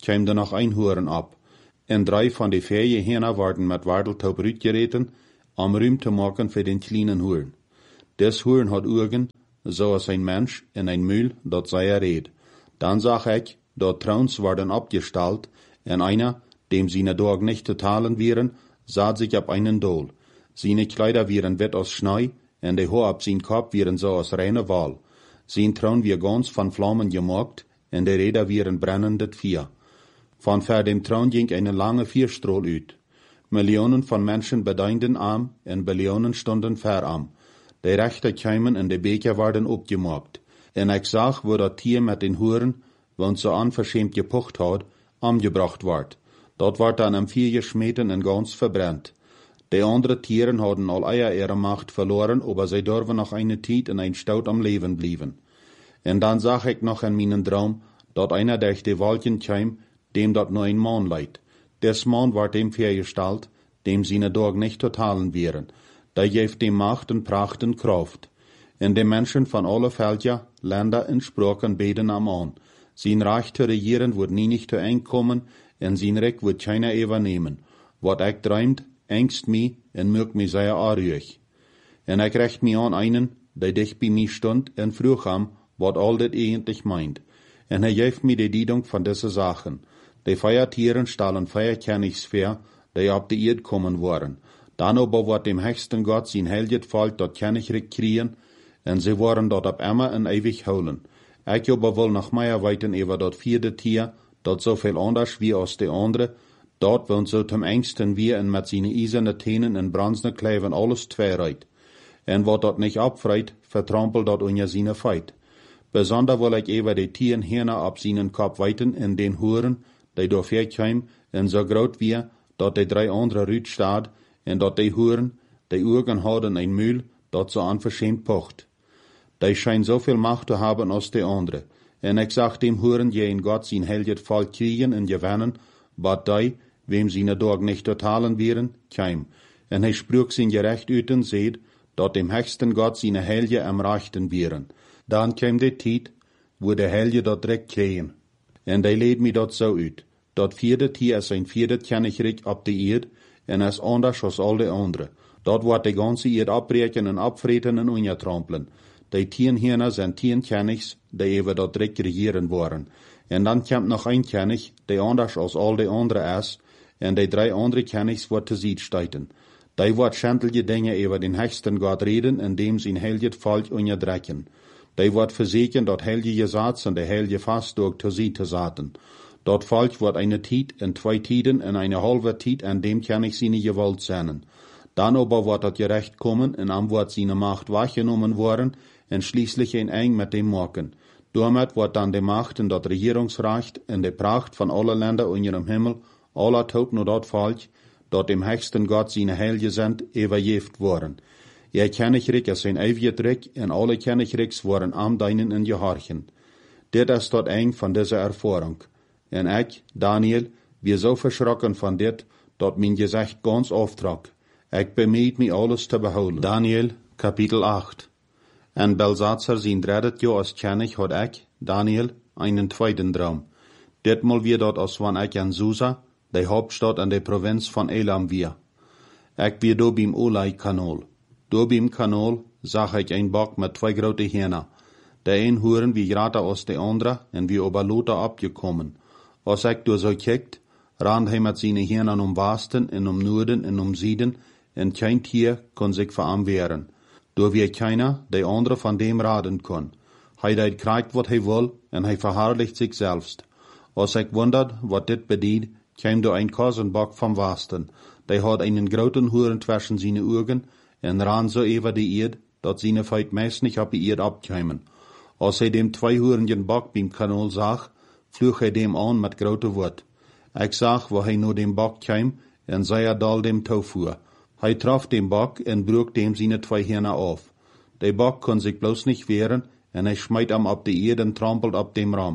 käm da noch ein Huren ab. En drei von de vier Hähner waren mit Warteltaub rütgereten, am Rühm zu machen für den kleinen Huren. Des Huren hat Augen, so als ein Mensch, in ein Mühl, dort sei er red. Dann sag ich, dort Trauns waren abgestallt, en einer, dem seine Dorg nicht zu talen wären, saht sich ab einen Dol. Seine Kleider wären wett aus Schnee, en de Haar ab sein Kopf wären so aus reine Wal. Sein Traun wir ganz von Flammen gemockt, en de Räder wären brennendet Vier. Von ver dem Traun ging eine lange Vierstrahl ut. Millionen von Menschen bedeinden am, en Billionen stunden verarm. De Rechter kämen en de Beker waren opgemockt. En ich sag, wo dat Tier mit den Huren, wo so unverschämt gepucht hat, angebracht ward. Dort ward dann am vier geschmeten en ganz verbrennt. De andere Tieren hadden all eier ihre Macht verloren, aber sie dürfen noch eine Tijd in ein Staut am Leben blieben. En dann sag ich noch in meinen Traum, dort einer durch die Wolken käm, dem dort nur ein Mann leid. Des Mann ward dem vergestalt, dem seine Dorg nicht totalen wären. Da geeft dem Macht und Pracht und Kraft. En de Menschen von alle Völker, Länder und Sprachen beten am an. Sein Reich zu regieren wird nie nicht zu eng kommen, en sein Recht wird keiner übernehmen. Wat ich träumt, ängst mi en mögt mi sehr arrüig. En ich recht mi an einen, der dicht bei mi stund, en frug am, wat all dit eigentlich meint. En er geeft mi die Diedung von diese Sachen. Die Feiertieren stahlen Feierkennigsfair, die ab die Erd kommen waren. Dann aber wird dem höchsten Gott sein Helget Volk dort Kennigrik kriegen, en sie waren dort ab immer en ewig holen. Ich aber will noch mehr weiten über dort vierte Tier, dort so viel anders wie aus de andere, dort wohnt so zum engsten wir en mit seine eiserne Tänen en bronzene Kleven alles zweireit. En wat dort nicht abfreit, vertrampelt dort unja seine Feit. Besonder will ich über die Tieren Hirne ab seinen Kopf weiten in den Huren, die durch herkäm, en so groot wie, dort die drei andere Rüt staat, en dort die Huren, die Augen hadden ein Mühl, dort so unverschämt pocht. Die scheint so viel Macht zu haben als die andere. En ich sag dem Huren, je in Gott sein Helget Volk kriegen und gewinnen, wat die, wem seine Dorg nicht totalen wären, käm. En hij sprüch sein Gerecht üten, seht, dort dem höchsten Gott seine Helge am Rechten wären. Dann käm die Tijd, wo der Helge dort direkt kriegen. En die leed mi dort so ut. Dort vierde Tier is ein vierde Kennigrik ab die Erd, en is anders als all die andere. Dort wordt die ganze Erd abbreken en abvreten en ungetrampeln. Die tien Hirner sind tien Kennigs, die even dort direkt regieren waren. En dann kommt noch ein Kennig, die anders als all die andere is, en die drei andere Kennigs wordt te ziet steiten. Die wordt schändliche Dinge über den höchsten Gott reden, indem sie ein helget Volk unterdrücken. Die wordt verzekern, dort helge Satz und der helge Fast durch zu sie zu saten. Dort Volk wird eine Tijd in zwei Tiden in eine halbe Tijd, an dem kann ich seine Gewalt sehnen. Dann aber wird das Gerecht kommen, und am wird seine Macht weggenommen worden, und schließlich in eng mit dem Morgen. Damit wird dann die Macht und das Regierungsrecht und die Pracht von allen Ländern unter dem Himmel, aller Toten und dort Volk, dort dem höchsten Gott seine Helge sind, übergeft worden. Ihr Kennigrik ist ein ewiger Reck, und alle Kennigriks waren am deinen in Gehorchen. Dit ist dort eng von dieser Erfahrung. En ich, Daniel, wir so verschrocken von dit, dort mein Gesicht ganz auftrag. Ich bemüht mich alles zu behouden. Daniel, Kapitel acht. En Belsatzer sein dreidet Jahr als König hat ich, Daniel, einen zweiten Traum. Ditmal wir dort als wann ich in Susa, die Hauptstadt an der Provinz von Elam wir. Ich wir do beim Olai-Kanal. Do beim Kanal sah ich ein Bock mit zwei grote Hähner. Der ein Huren wie gerade aus der andere, en wie ober Lothar abgekommen. Als ich do so kijkt, rand hij mit seine Hähnern um Westen, en um Norden, en um Süden, en kein Tier kon sich vor ihm wehren. Do wie keiner, der andere von dem raden kon. Hij deit kriegt, wat hij will, en hij verherrlicht sich selbst. Als ich wundert, wat dit bedient, käm do ein Kosenbock vom Westen. Der hat einen groten Huren zwischen seine Augen, en ran so über die Erd, dat seine Feit meist nicht ab die Erd abkämen. Als hij dem zweihurigen Bock beim Kanal sah, flüch hij dem an mit grote Wort. Ich sag, wo hij nur dem Bock käm, en sei er dal dem Tofuhr. Hij traf dem Bock en brug dem seine zwei Hirne auf. Der Bock kon sich bloß nicht wehren, en hij schmeit am ab die Erd en trampelt ab dem Raum.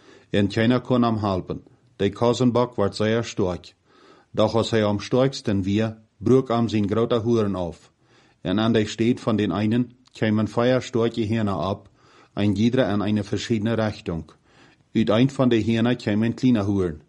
En keiner kon am halpen. Der Kosenbock ward sehr stark. Doch als hij am stärksten wir, brug am sein groter Huren auf. En an der steht von den einen, kämen feierstarke Hirne ab, ein jeder in eine verschiedene Richtung. Ut ein von der Hirne käm ein kleiner Huren,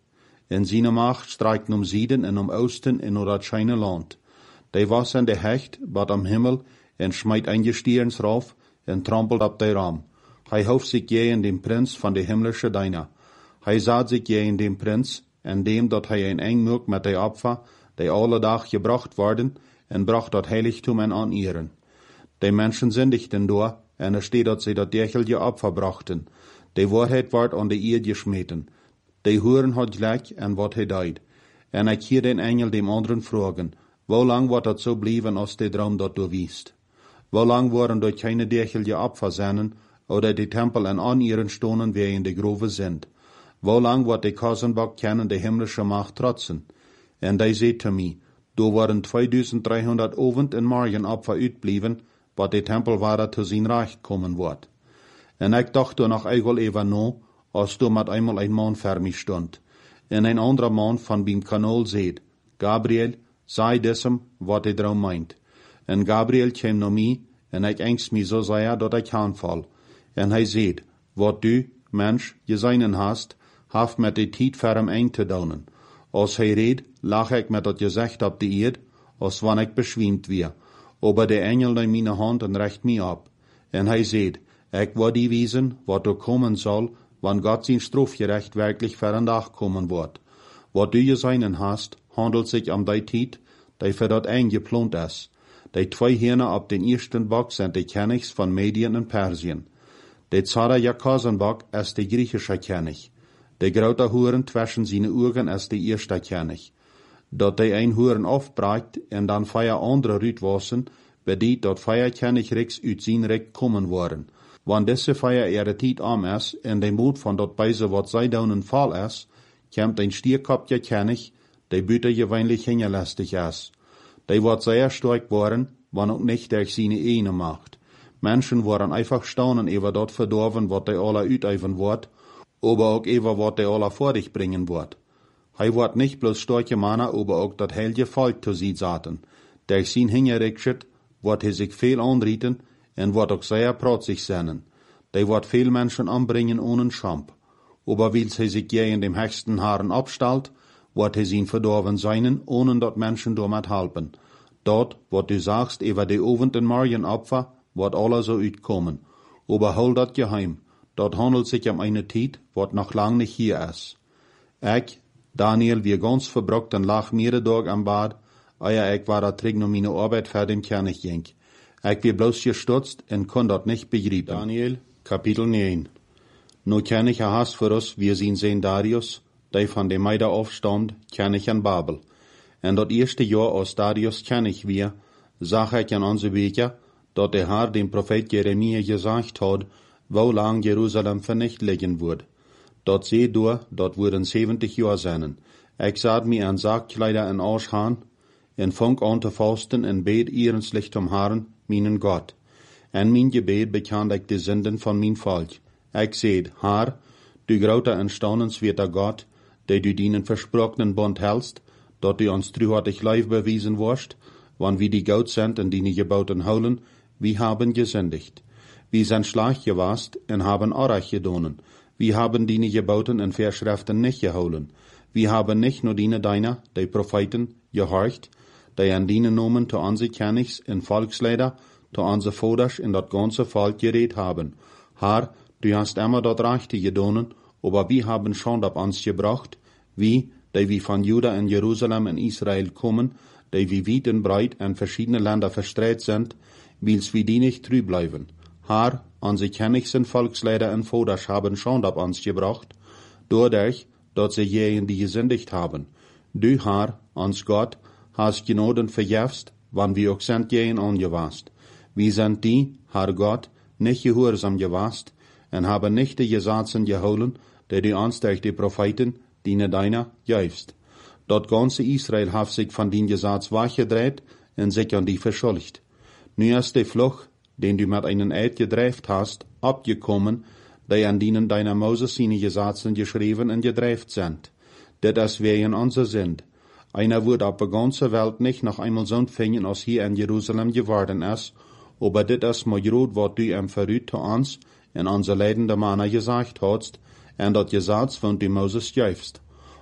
En zijn macht strijkt om Zieden en om Oosten en om dat scheine land. Die was in de hecht, wat am Himmel, en smijt een gestierens rauf, en trampelt op de ram. Hij hoeft zich je in dem Prins van de himmlische Deina. Hij zat zich je in dem Prins, en dem dat hij een eng muk met de Opfer, die alle dag gebracht worden, en bracht dat heiligtum en aan ihren. Die mensen zindigden door, en er steht dat ze dat dergelijke Opfer brachten. De waarheid wordt aan de eer gesmeten. De horen had gelijk en wat hij deed. En ik hier den engel dem anderen vragen, hoe lang wordt dat zo blijven als de droom dat doorwiest? Hoe lang worden dat keine dergelijke Opfer zijn, oder de tempel en aan ihren stonen weer in de grove sind? Hoe lang wordt de Kasenbak kennen de himmlische macht trotsen? En die zei te mij, door worden tweeduizend ovend en morgen Opfer uitblijven, wat de tempel waar te zijn recht komen wordt. En ik dacht er nog eigenlijk even na, als du met eenmaal een man voor mij stond. En een andere man van beim kanaal zei, Gabriel, zei diesem, wat de droom meint. En Gabriel kwam naar mij, en ik angst mij zo zeer, dat ik aanval. En hij zei, wat du, mens, je zijnen hast, haft met de tijd voor hem eng te doen. Als hij reed, lag ik met dat gezicht op de eerd, als wanneer ik beschwimd weer. Aber de engel neemt mijn hand en recht mij op. En hij zei, ik wil die wezen, wat er komen zal, wanneer God zijn strafgerecht werkelijk voor een dag komen wordt. Wat du je zijnen hast, handelt zich om die tijd, die voor dat eng geplant is. Die twee heren op den eersten bak zijn de Königs van Medien en Persien. De Zara Kasenbak is de griechische König. De grote hoeren tussen zijn ogen is de eerste König. Dat de een hoeren afbreekt en dan vier andere uitwassen, bedeutet dat vier Königreiks uit zijn rijk komen worden. Wanneer deze vier ihre tijd am is en de moed van dat beise wat zij doen een val is, komt een stierkopje König, die buiten gewöhnlich hingelastig is. Die wordt sehr stark worden, wanneer ook niet durch seine ene macht. Menschen worden einfach staunen über dat verdorven wat die alle uiteiven wordt, aber ook über wat die alle vor dich bringen wordt. Hij wordt niet bloß starke Männer, aber ook dat heilige Volk zu sie zaten. Durch sein Hingerikschet wordt hij zich veel aanrieten en wordt ook sehr protzig zijn. Die wordt veel Menschen anbringen ohne Schamp. Aber weil hij zich je in dem höchsten Haaren abstalt, wordt hij zijn verdorven zijn, ohne dat Menschen damit helpen. Dort, wat du sagst über de Ovend en Morgen Opfer, wordt alle so uitkomen. Aber hol dat geheim. Dort handelt sich um eine Tijd, wat nog lang nicht hier is. Ik, Daniel, wie ganz verbrocht en lag mehrere Tage am Bad, eer ik war dat terug naar meine Arbeit für den König ging. Ik wie bloß gestutzt en kon dat nicht begreifen. Daniel, Kapitel neun. Nu König hast für uns, wir sind sehen Darius, die von dem Meida aufstand, König in Babel. En dat eerste jaar als Darius König wir, zag ik in onze Bücher, dat der Herr dem Prophet Jeremia gesagt hat, wo lang Jerusalem vernicht liegen wird. Dat seh du, dat würden zeventig Jahre sein. Ik zat mir an Sargkleider en Aushaan, en fang an te fasten en bet ehrenslich zum Herrn, meinen Gott. En mein Gebet bekannte ik de Sünden von mein Volk. Ik seht, Herr, du groter en staunenswerter Gott, der du deinen versprochenen Bund hältst, dat du uns treuhartig Leib bewiesen wirst, wann wir die Gott sind in deine Gebauten holen, wir haben gesündigt. Wir sind schlecht gewast en haben Arach gedonen. Wir haben deine Gebauten en Verschriften nicht geholen. Wir haben nicht nur deine deiner, die Propheten, gehorcht, die an deine Nomen zu unsere Königs en Volksleider, zu unsere Voders in dat ganze Volk geredet haben. Herr, du hast immer dat Rechte gedonen, aber wir haben schon ab uns gebracht, wie, die wir von Juda en Jerusalem en Israel kommen, die wie weit en breit en verschiedene Länder verstreut sind, wils wir die nicht treu bleiben. Herr, unsere Königs en Volksleider en Voders haben schon ab uns gebracht, dadurch, dat sie jenen die gesündigt haben. Du, Herr, uns Gott, hast Genoden verjäfst, wann wir auch sind jenen angewast. Wir sind die, Herr Gott, nicht gehorsam gewast, en haben nicht die Gesetzen geholen, die du uns durch die Propheten, die deiner, gäufst. Dat ganze Israel hat sich von den Gesetz weggedreht en sich an die verschuldigt. Nu ist der Fluch, den du mit einen Eid gedreift hast, abgekommen, die an denen deiner Moses seine Gesetzen geschrieben und gedreift sind. Dat is wegen unser sind. Einer wird auf der ganzen Welt nicht noch einmal so finden, als hier in Jerusalem geworden ist, aber dit is maar groot wat du im Verrüt zu uns in unser leidende Männer gesagt hast, en dat Gesetz von du Moses jäufst.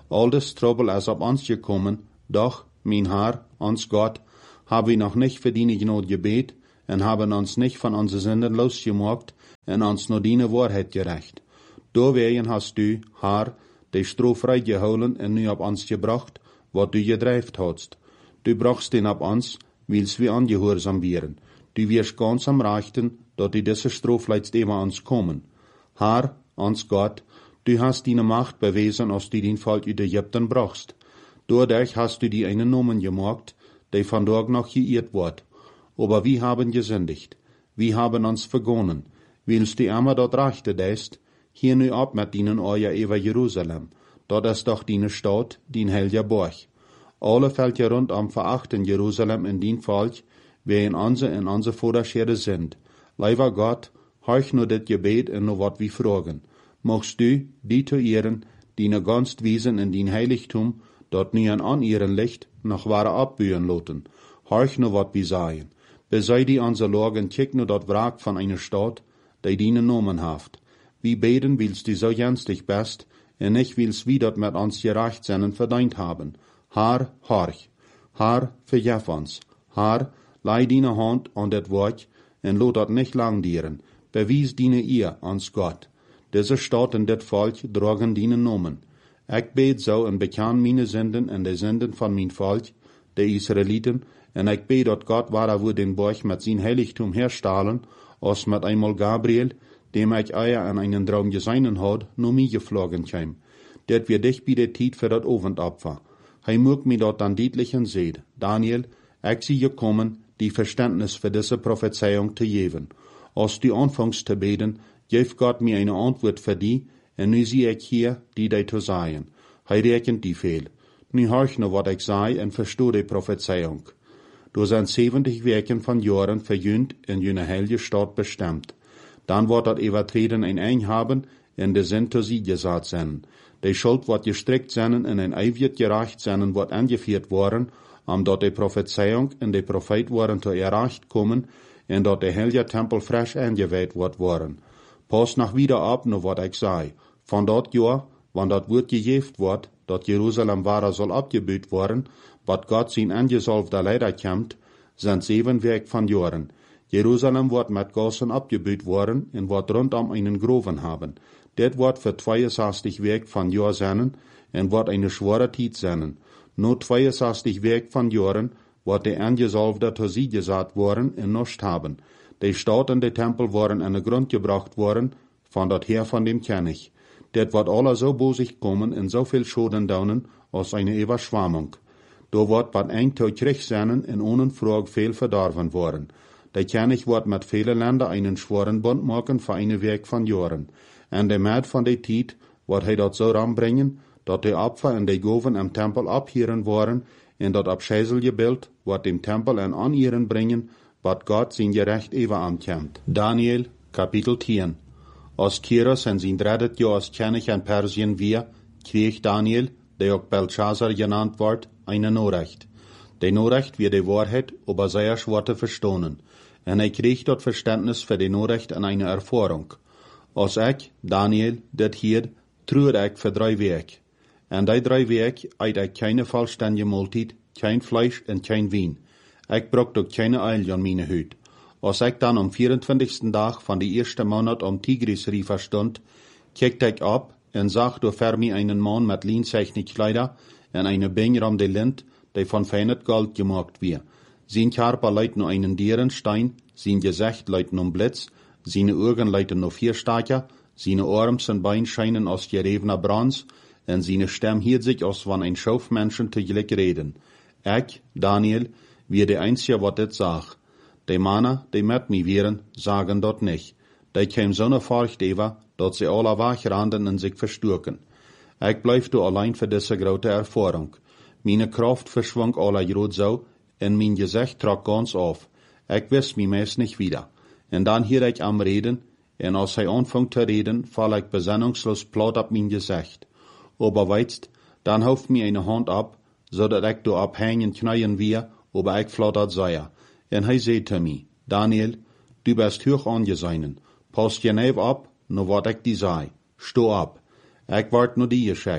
All das Trouble ist auf uns gekommen, doch, mein Herr, uns Gott, haben wir noch nicht für deine Gnade gebet und haben uns nicht von unseren Sünden losgemacht und uns nur deine Wahrheit gerecht. Deswegen hast du, Herr, die Strafe geholen und nu auf uns gebracht, was du gedreift hast. Du brachst den auf uns, willst wir angehorsam werden. Du wirst ganz am Rechten, dass die diese Strafe leidst immer uns kommen. Herr, uns Gott, du hast deine Macht bewiesen, als du den Volk in Ägypten brachst. Dadurch hast du die einen Namen gemacht, der von dort noch geirrt wird. Aber wir haben gesündigt. Wir haben uns vergonnen. Willst du immer dort rechte deist, hier nu ab mit ihnen euer über Jerusalem. Dort ist doch deine Stadt, dein heiliger Burg. Alle fällt ja rund am verachten Jerusalem in den Volk, wer in unsere in unsere Vorderschere sind. Lieber Gott, horch nur das Gebet und nur wat wir fragen. Magst du, die zu ehren, die ne ganz wiesen in den Heiligtum, dort nie an ihren Licht noch wahre abbühen loten. Horch nur wat wir sagen. Besei die unser Lagen, kick nur dort Wrack von einer Stadt, die dienen Nomen haft. Wie beten willst du so jenstig best, und ich will's wie dort mit uns gerecht sein verdient haben. Herr, horch. Herr, vergef uns. Herr, leih deine Hand an das Wort, und lot dort nicht lang dieren. Bewies deine ihr ans Gott. Diese Stadt und das Volk tragen deine Nomen. Ich bet so und bekann meine Sünden und die Sünden von mein Volk, die Israeliten, und ich bet, dass Gott wahrer wo den Burg mit sein Heiligtum herstahlen, als mit einmal Gabriel, dem ich eier an einen Traum geseinen hat, nur mir geflogen kam. Det wir dich bei der Tiet für dat Ofendopfer. Hei mög mir dort dann deutlichen seht, Daniel, ich sie gekommen, die Verständnis für diese Prophezeiung zu geben. Als du anfängst zu beten, gib Gott mir eine Antwort für die, und nu sieh ich hier, die die zu sagen. Hei rechnet die fehl. Nu horch nur, wat ich sei, und versteh die Prophezeiung. Du sind siebzig Werken von Jahren verjünt in jene heilige Stadt bestimmt. Dann wird dat Übertreten ein Ein haben, in der Sinn zu sie gesagt sein. Die Schuld wird gestrickt sein, in ein Eiwirt gerecht sein, wird angeführt worden, um dort die Prophezeiung und die Prophet worden zu erreicht kommen, und dort der heilige Tempel frisch eingeweiht wird worden. Pass nach wieder ab, nur wat ich sei. Von dort Jahr, wann dort wird gejeft wird, dort Jerusalem wahrer soll abgebüht worden, wat Gott sein angesalbter Leider kämmt, sind sieben Werk von Jahren. Jerusalem wird mit Gassen abgebüht worden und wird rundum einen Groven haben. Det wird für zweiundsechzig Werk von Jahr sein und wird eine schwere Zeit sein. Nur zweiundsechzig Werk von Jahren wird der Angesalbte zu sie gesagt worden und nicht haben. Die Stadt und die Tempel waren an den Grund gebracht worden, von dort her von dem König. Det wird alle so bosig kommen und so viel Schaden daunen, als eine Überschwemmung. Da wird bald ein Tag Krieg sein und ohne Frage viel verdorben worden. Der König wird mit vielen Ländern einen schweren Bund machen für eine Werk von Jahren. Und der Mäd von der Zeit wird er dort so ranbringen, dass die Opfer und die Goven im Tempel abhieren worden, und das Abscheiselgebild wird dem Tempel an Anieren bringen, was Gott sein Gerecht Eberarm kämmt. Daniel, Kapitel zehn. Als Kyros in sein drittes Jahr als König in Persien wir, krieg Daniel, der auch Belshazzar genannt wird, eine Nachricht. Die Nachricht wird die Wahrheit über sehr schwer zu verstehen. Und er krieg dort Verständnis für die Nachricht und eine Erfahrung. Als ich, Daniel, das hier, trug ich für drei Wege. Und die drei Wege eit ich keine vollständige Mahlzeit, kein Fleisch und kein Wein. Ich brauch doch keine Eil an meine Hüt. Als ich dann am vierundzwanzigsten Tag von der ersten Monat am Tigris-River stund, kickte ich ab und sah durch vor mir einen Mann mit linseichnen Kleider und eine Binger um die Lint, die von feinem Gold gemacht wird. Sein Körper leidt nur einen Dierenstein, sein Gesicht leidt nur Blitz, seine Augen leiten nur vier Stacher, seine Arms und Beine scheinen aus geriebener Bronze, und seine Stimme hielt sich, als wenn ein Schaufmenschen täglich reden. Ich, Daniel, wie der Einzige, was das sag. Die Männer, die mit mir wären, sagen dort nicht. Die kämen so ne Furcht über, dass sie alle wachranden und sich verstürken. Ich bleib du allein für diese große Erfahrung. Meine Kraft verschwang alle grad so, und mein Gesicht trug ganz auf. Ich wiss mich meist nicht wieder. Und dann hier ich am Reden, und als er anfängt zu reden, fall ich besinnungslos platt ab mein Gesicht. Aber weißt, dann hauft mir eine Hand ab, so dat ich do abhängen knien wir, aber ich flattert sei. Und er sagte mir, Daniel, du bist hoch angesehen. Pass je nev ab, nur wat ich die sei. Steh ab. Ich ward nur die geschickt.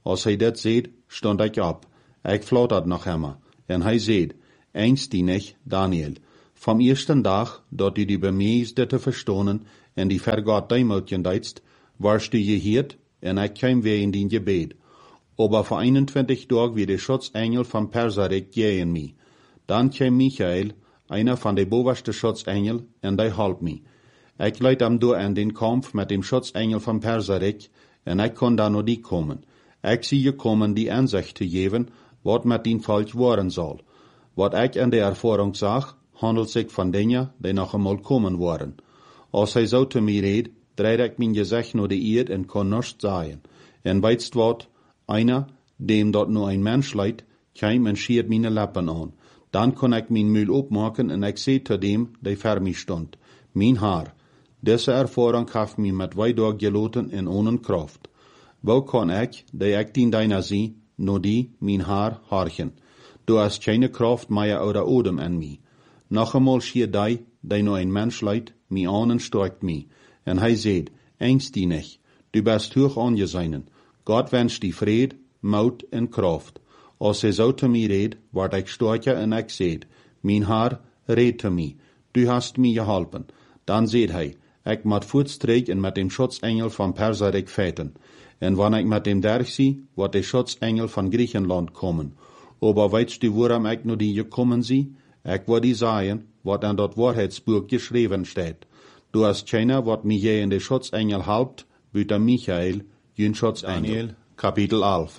Als hij dat zeed, stond ik op. Ik flauterde nog immer. En hij zeed, eens die nicht, Daniel, vom eersten dag, dat u die bemeesde te verstonen en die vergat deimoutjen deitst, warst u gehiert en ik kwam weer in die gebed. Aber vor einundzwanzig Tagen wie der Schutzengel von Perserek gehen mi. Dann kam Michael, einer von den bovenste Schutzengel, en die halp mi. Ik leid am door an den Kampf mit dem Schutzengel von Perserek, en ik kon da nur die kommen. Ik zie gekommen die Ansicht te geven, wat met den Volk worden soll. Wat ik an der Erfahrung zag, handelt sich von dingen die noch einmal kommen worden. Als hij zo te mij reed, dreid ik mijn gezicht naar de eerd en kon nichts sagen. En weitst wat, einer, dem dort nur ein Mensch leid, kam en schiert meine Lappen an. Dann kon ik mijn Mühl opmaken en ik zei zu dem, der vor mir stond, mein Haar. Diese Erfahrung heeft mij met weidag geloten en ohne Kraft. Wo kan ik, der ik dien deiner zie, nur die, mein Haar, harchen. Du hast keine Kraft mehr oder Odem an mi. Noch einmal schier die, der nur ein Mensch leid, mi an en stärkt mi. En hij zei, engst die nicht, du bist hoch angesehen. Gott wünscht die Fried, Mut en Kraft. Als hij zo te mij reed, word ik sterker en ik zeid, mijn Haar, red te mij, du hast mij geholpen. Dan zeid hij, ik moet voortstreek en met dem Schutzengel van Perserek feiten. En wanneer ik met dem derg zie, wordt de Schutzengel van Griechenland komen. Aber weißt du, woran ik nu die gekommen zie? Ik wil die zeggen, wat aan dat Waarheidsbuch geschreven staat. Du hast keiner, wat mij je in de Schutzengel helpt, buiten Michael, jün Schutzengel. Daniel, Kapitel elf.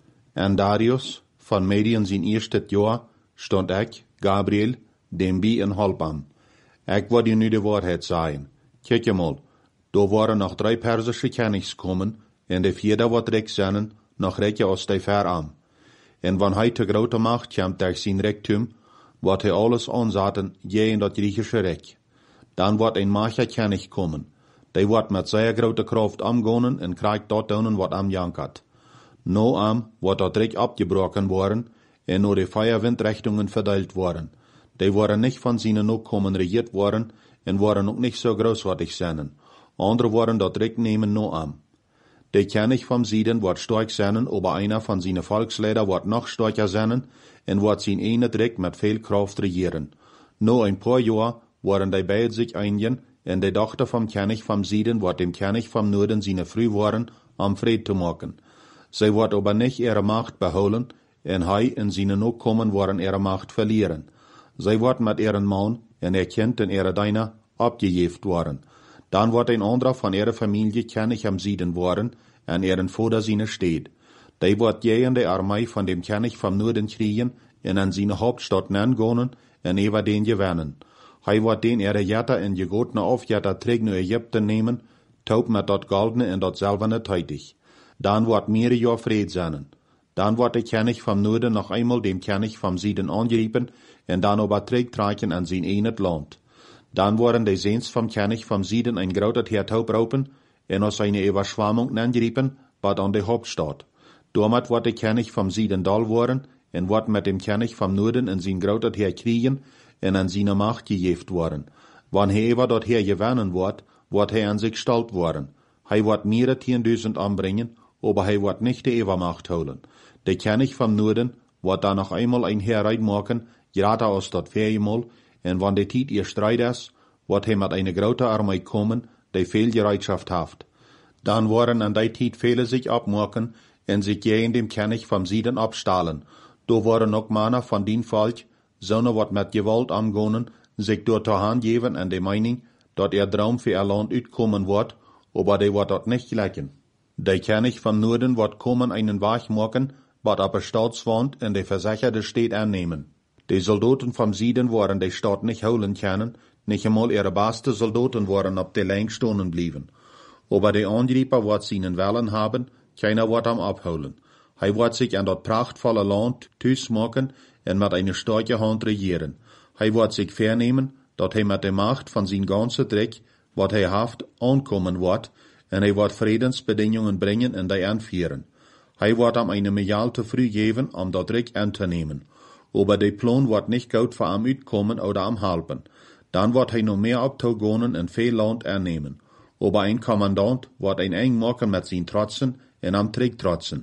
En Darius, van Medien zijn eerste jaar, stond ik, Gabriel, dem bij en hulp aan. Ik wil je nu de waarheid zeggen. Kijk je mal, er waren nog drie Persische Königs komen, en de vierde wat rijk zijn, nog rijker als de ver aan. En wanneer hij te grote macht kwam durch zijn rijktum, wat hij alles aanzaten, je in dat Griechische rijk. Dan wordt een macher König komen. Die wordt met zeer grote kracht amgonen en krijgt dat doen wat am jankert. No am wordt dat rijk abgebroken worden en nur de Feuerwindrichtungen verteilt worden. Die worden nicht von seinen Nachkommen regiert worden en worden ook nicht so großartig zijn. Andere worden dat rijk nemen no am. Der König vom Süden wird stark sein, aber einer von seinen Volksleiter wird noch stärker sein und wird sein eine Dreck mit viel Kraft regieren. Nur ein paar Jahre werden die beide sich einigen und die Tochter vom König vom Süden wird dem König vom Norden seine Frühwaren am Fried zu machen. Sie wird aber nicht ihre Macht beholen und hij und seine Nachkommen werden ihre Macht verlieren. Sie wird mit ihren Mann und ihr Kind und ihre Diener abgejeft worden. Dann wird ein anderer von ihrer Familie König am Süden worden, an ihren Vater seine steht. Die wird gegen die Armee von dem König vom Norden kriegen und an seine Hauptstadt angehen und über den gewinnen. Hij wird den ihre Jätter in gegotene Aufjätter trägt nach Ägypten nehmen, taub mit dort goldene und dort silberne tätig. Dann wird mehrere Jahre Fried sein. Dann wird der König vom Norden noch einmal dem König vom Süden angegriffen und dann überträgt reichen an sein eines Land. Dann worden die Sehns vom König vom Süden ein großes Heer raupen und aus seiner Überschwemmung angegriffen, bad an die Hauptstadt. Damit wird der König vom Süden dal worden und wird mit dem König vom Norden in sein großes Heer kriegen und an seine Macht gejeft worden. Wann er über dort Heer gewinnen wird, wird er an sich stalt worden. Er wird mehrere zehntausend anbringen, aber er wird nicht die Übermacht holen. Der König vom Norden wird dann noch einmal ein Heer reinmachen, gerade aus dort viermal, und wenn die Zeit ihr Streit ist, wird er mit einer großen Armee kommen, die viel Bereitschaft hat. Dann werden an der Zeit viele sich abmachen und sich gegen dem König vom Süden abstahlen. Da werden auch Männer von dem Volk, sondern wird mit Gewalt angehen, sich dort zur Hand geben an der Meinung, dass ihr Traum für ihr Land utkommen wird, aber die wird dort nicht gleichen. Der König vom Norden wird kommen einen Weg machen, wird aber Staatswand in die versicherte Stadt annehmen. Die Soldaten vom Süden waren die Stadt nicht holen können, nicht einmal ihre beste Soldaten waren auf der Länge stehen blieben. Aber die Angreifer wird seinen Wellen haben, keiner wird am abholen. Er wird sich an das prachtvolle Land tüß machen und mit einer starken Hand regieren. Er wird sich vernehmen, dass er mit der Macht von sein ganzen Dreck, was er haft, ankommen wird, und er wird Friedensbedingungen bringen und die anführen. Er wird ihm eine Milliarde zu früh geben, um das Dreck anzunehmen. Aber der Plan wird nicht gut für am utkommen oder am halpen. Dann wird er noch mehr abtogonen und viel Land annehmen. Aber ein Kommandant wird ein eng machen mit seinen Trotzen und am Trick trotzen.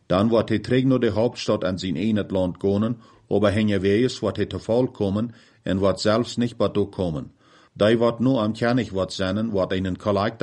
Dann wordt hij terug naar de Hauptstadt an zijn einet Land gaan, aber hij weiß, wat hij te val komen, en wat zelfs nicht wat komen. Die wordt nu am König wat zenden, wat einen Kollektor